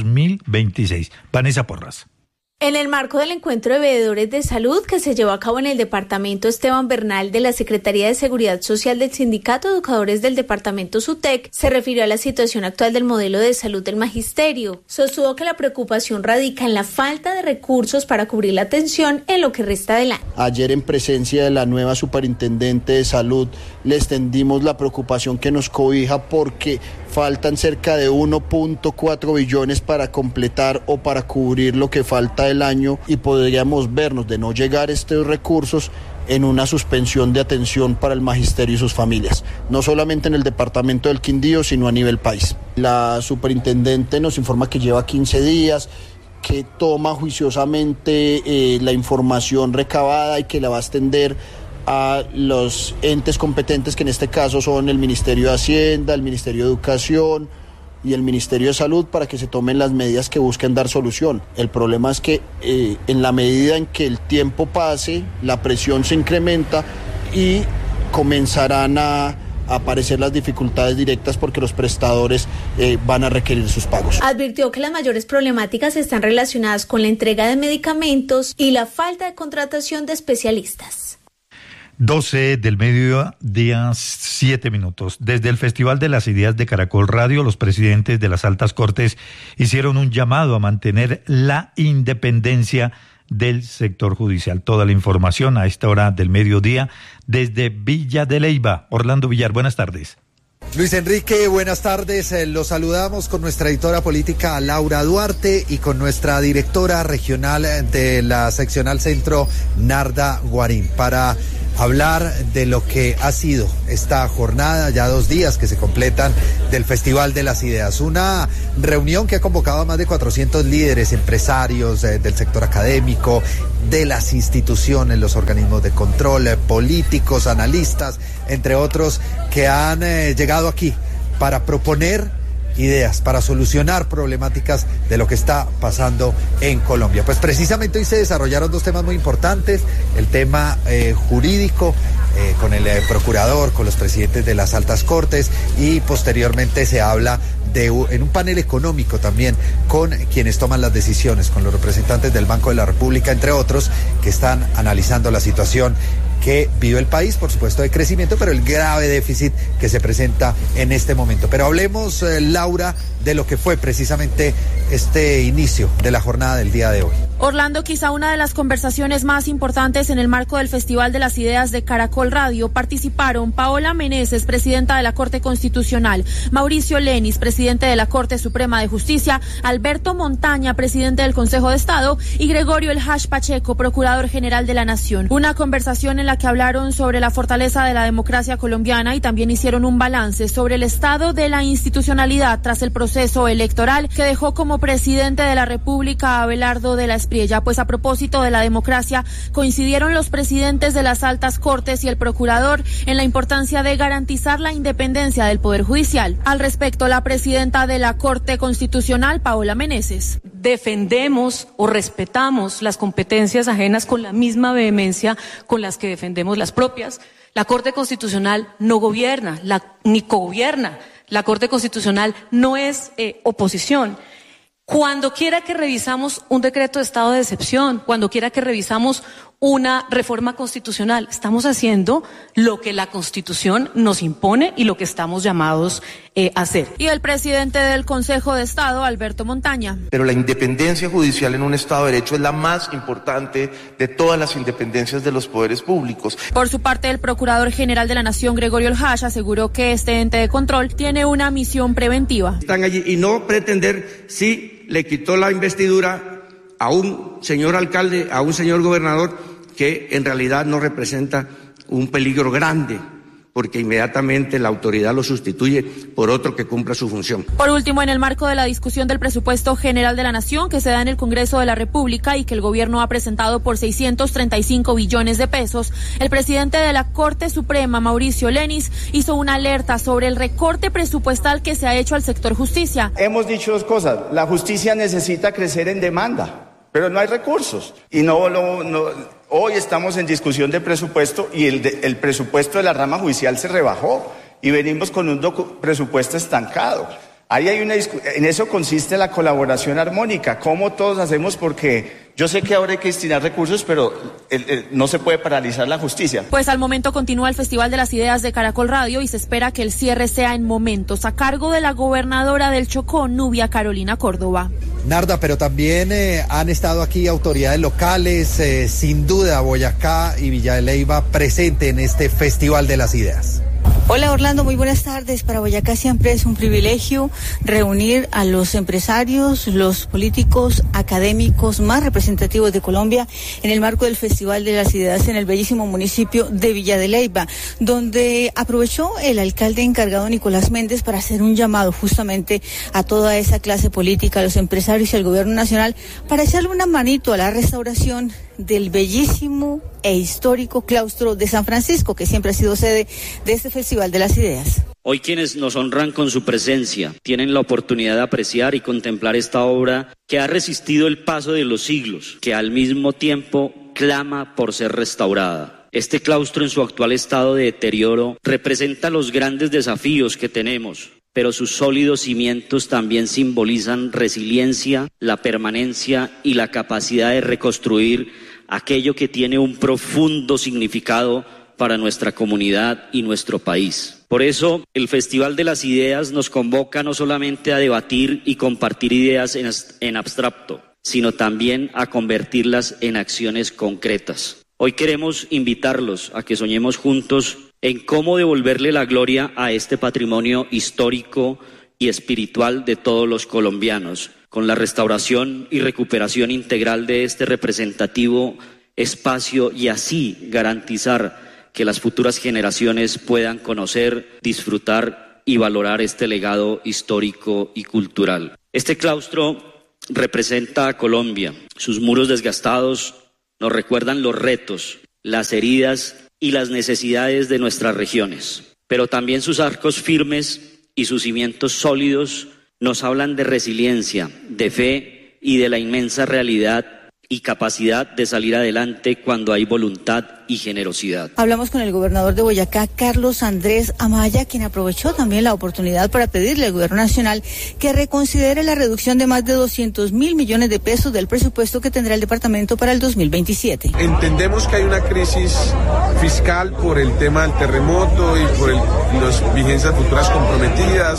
2026. Vanessa Porras. En el marco del encuentro de veedores de salud que se llevó a cabo en el departamento Esteban Bernal de la Secretaría de Seguridad Social del Sindicato de Educadores del departamento SUTEC, se refirió a la situación actual del modelo de salud del magisterio. Sostuvo que la preocupación radica en la falta de recursos para cubrir la atención en lo que resta del año. Ayer, en presencia de la nueva superintendente de salud, le extendimos la preocupación que nos cobija porque faltan cerca de 1.4 billones para completar o para cubrir lo que falta del año, y podríamos vernos, de no llegar estos recursos, en una suspensión de atención para el magisterio y sus familias, no solamente en el departamento del Quindío, sino a nivel país. La superintendente nos informa que lleva 15 días, que toma juiciosamente la información recabada y que la va a extender a los entes competentes, que en este caso son el Ministerio de Hacienda, el Ministerio de Educación y el Ministerio de Salud, para que se tomen las medidas que busquen dar solución. El problema es que en la medida en que el tiempo pase, la presión se incrementa y comenzarán a aparecer las dificultades directas porque los prestadores van a requerir sus pagos. Advirtió que las mayores problemáticas están relacionadas con la entrega de medicamentos y la falta de contratación de especialistas. 12 del mediodía, 7 minutos. Desde el Festival de las Ideas de Caracol Radio, los presidentes de las altas cortes hicieron un llamado a mantener la independencia del sector judicial. Toda la información a esta hora del mediodía desde Villa de Leyva. Orlando Villar, buenas tardes. Luis Enrique, buenas tardes. Los saludamos con nuestra editora política Laura Duarte y con nuestra directora regional de la seccional centro, Narda Guarín, para hablar de lo que ha sido esta jornada, ya 2 días que se completan del Festival de las Ideas. Una reunión que ha convocado a más de 400 líderes, empresarios del sector académico, de las instituciones, los organismos de control, políticos, analistas, entre otros, que han llegado aquí para proponer ideas, para solucionar problemáticas de lo que está pasando en Colombia. Pues precisamente hoy se desarrollaron 2 temas muy importantes, el tema jurídico, con el procurador, con los presidentes de las altas cortes, y posteriormente se habla en un panel económico también con quienes toman las decisiones, con los representantes del Banco de la República, entre otros, que están analizando la situación que vive el país, por supuesto de crecimiento, pero el grave déficit que se presenta en este momento. Pero hablemos, Laura, de lo que fue precisamente este inicio de la jornada del día de hoy. Orlando, quizá una de las conversaciones más importantes en el marco del Festival de las Ideas de Caracol Radio. Participaron Paola Meneses, presidenta de la Corte Constitucional, Mauricio Lenis, presidente de la Corte Suprema de Justicia, Alberto Montaña, presidente del Consejo de Estado, y Gregorio El Hash Pacheco, procurador general de la Nación. Una conversación en la que hablaron sobre la fortaleza de la democracia colombiana y también hicieron un balance sobre el estado de la institucionalidad tras el proceso electoral que dejó como presidente de la República a Abelardo de la Espriella. Pues a propósito de la democracia, coincidieron los presidentes de las altas cortes y el procurador en la importancia de garantizar la independencia del Poder Judicial. Al respecto, la presidenta de la Corte Constitucional, Paola Meneses. Defendemos o respetamos las competencias ajenas con la misma vehemencia con las que defendemos las propias. La Corte Constitucional no gobierna, ni cogobierna. La Corte Constitucional no es oposición. Cuando quiera que revisamos un decreto de estado de excepción, cuando quiera que revisamos una reforma constitucional, estamos haciendo lo que la Constitución nos impone y lo que estamos llamados a hacer. Y el presidente del Consejo de Estado, Alberto Montaña. Pero la independencia judicial en un Estado de Derecho es la más importante de todas las independencias de los poderes públicos. Por su parte, el Procurador General de la Nación, Gregorio El Hash, aseguró que este ente de control tiene una misión preventiva. Están allí y no pretender si le quitó la investidura a un señor alcalde, a un señor gobernador, que en realidad no representa un peligro grande, porque inmediatamente la autoridad lo sustituye por otro que cumpla su función. Por último, en el marco de la discusión del presupuesto general de la Nación que se da en el Congreso de la República y que el gobierno ha presentado por 635 billones de pesos, el presidente de la Corte Suprema, Mauricio Lenis, hizo una alerta sobre el recorte presupuestal que se ha hecho al sector justicia. Hemos dicho 2 cosas. La justicia necesita crecer en demanda, pero no hay recursos. Y hoy estamos en discusión de presupuesto y el presupuesto de la rama judicial se rebajó y venimos con un presupuesto estancado. En eso consiste la colaboración armónica, cómo todos hacemos, porque yo sé que ahora hay que destinar recursos, pero no se puede paralizar la justicia. Pues al momento continúa el Festival de las Ideas de Caracol Radio y se espera que el cierre sea en momentos, a cargo de la gobernadora del Chocó, Nubia Carolina Córdoba. Narda, pero también han estado aquí autoridades locales, sin duda Boyacá y Villa de Leyva presente en este Festival de las Ideas. Hola Orlando, muy buenas tardes. Para Boyacá siempre es un privilegio reunir a los empresarios, los políticos, académicos más representativos de Colombia en el marco del Festival de las Ideas en el bellísimo municipio de Villa de Leyva, donde aprovechó el alcalde encargado Nicolás Méndez para hacer un llamado justamente a toda esa clase política, a los empresarios y al gobierno nacional para echarle una manito a la restauración del bellísimo e histórico claustro de San Francisco, que siempre ha sido sede de este Festival de las Ideas. Hoy quienes nos honran con su presencia tienen la oportunidad de apreciar y contemplar esta obra que ha resistido el paso de los siglos, que al mismo tiempo clama por ser restaurada. Este claustro en su actual estado de deterioro representa los grandes desafíos que tenemos, pero sus sólidos cimientos también simbolizan resiliencia, la permanencia y la capacidad de reconstruir aquello que tiene un profundo significado para nuestra comunidad y nuestro país. Por eso, el Festival de las Ideas nos convoca no solamente a debatir y compartir ideas en abstracto, sino también a convertirlas en acciones concretas. Hoy queremos invitarlos a que soñemos juntos en cómo devolverle la gloria a este patrimonio histórico y espiritual de todos los colombianos, con la restauración y recuperación integral de este representativo espacio y así garantizar que las futuras generaciones puedan conocer, disfrutar y valorar este legado histórico y cultural. Este claustro representa a Colombia. Sus muros desgastados nos recuerdan los retos, las heridas y las necesidades de nuestras regiones. Pero también sus arcos firmes y sus cimientos sólidos nos hablan de resiliencia, de fe y de la inmensa realidad y capacidad de salir adelante cuando hay voluntad y generosidad. Hablamos con el gobernador de Boyacá, Carlos Andrés Amaya, quien aprovechó también la oportunidad para pedirle al gobierno nacional que reconsidere la reducción de más de 200.000 millones de pesos del presupuesto que tendrá el departamento para el 2027. Entendemos que hay una crisis fiscal por el tema del terremoto y por las vigencias futuras comprometidas.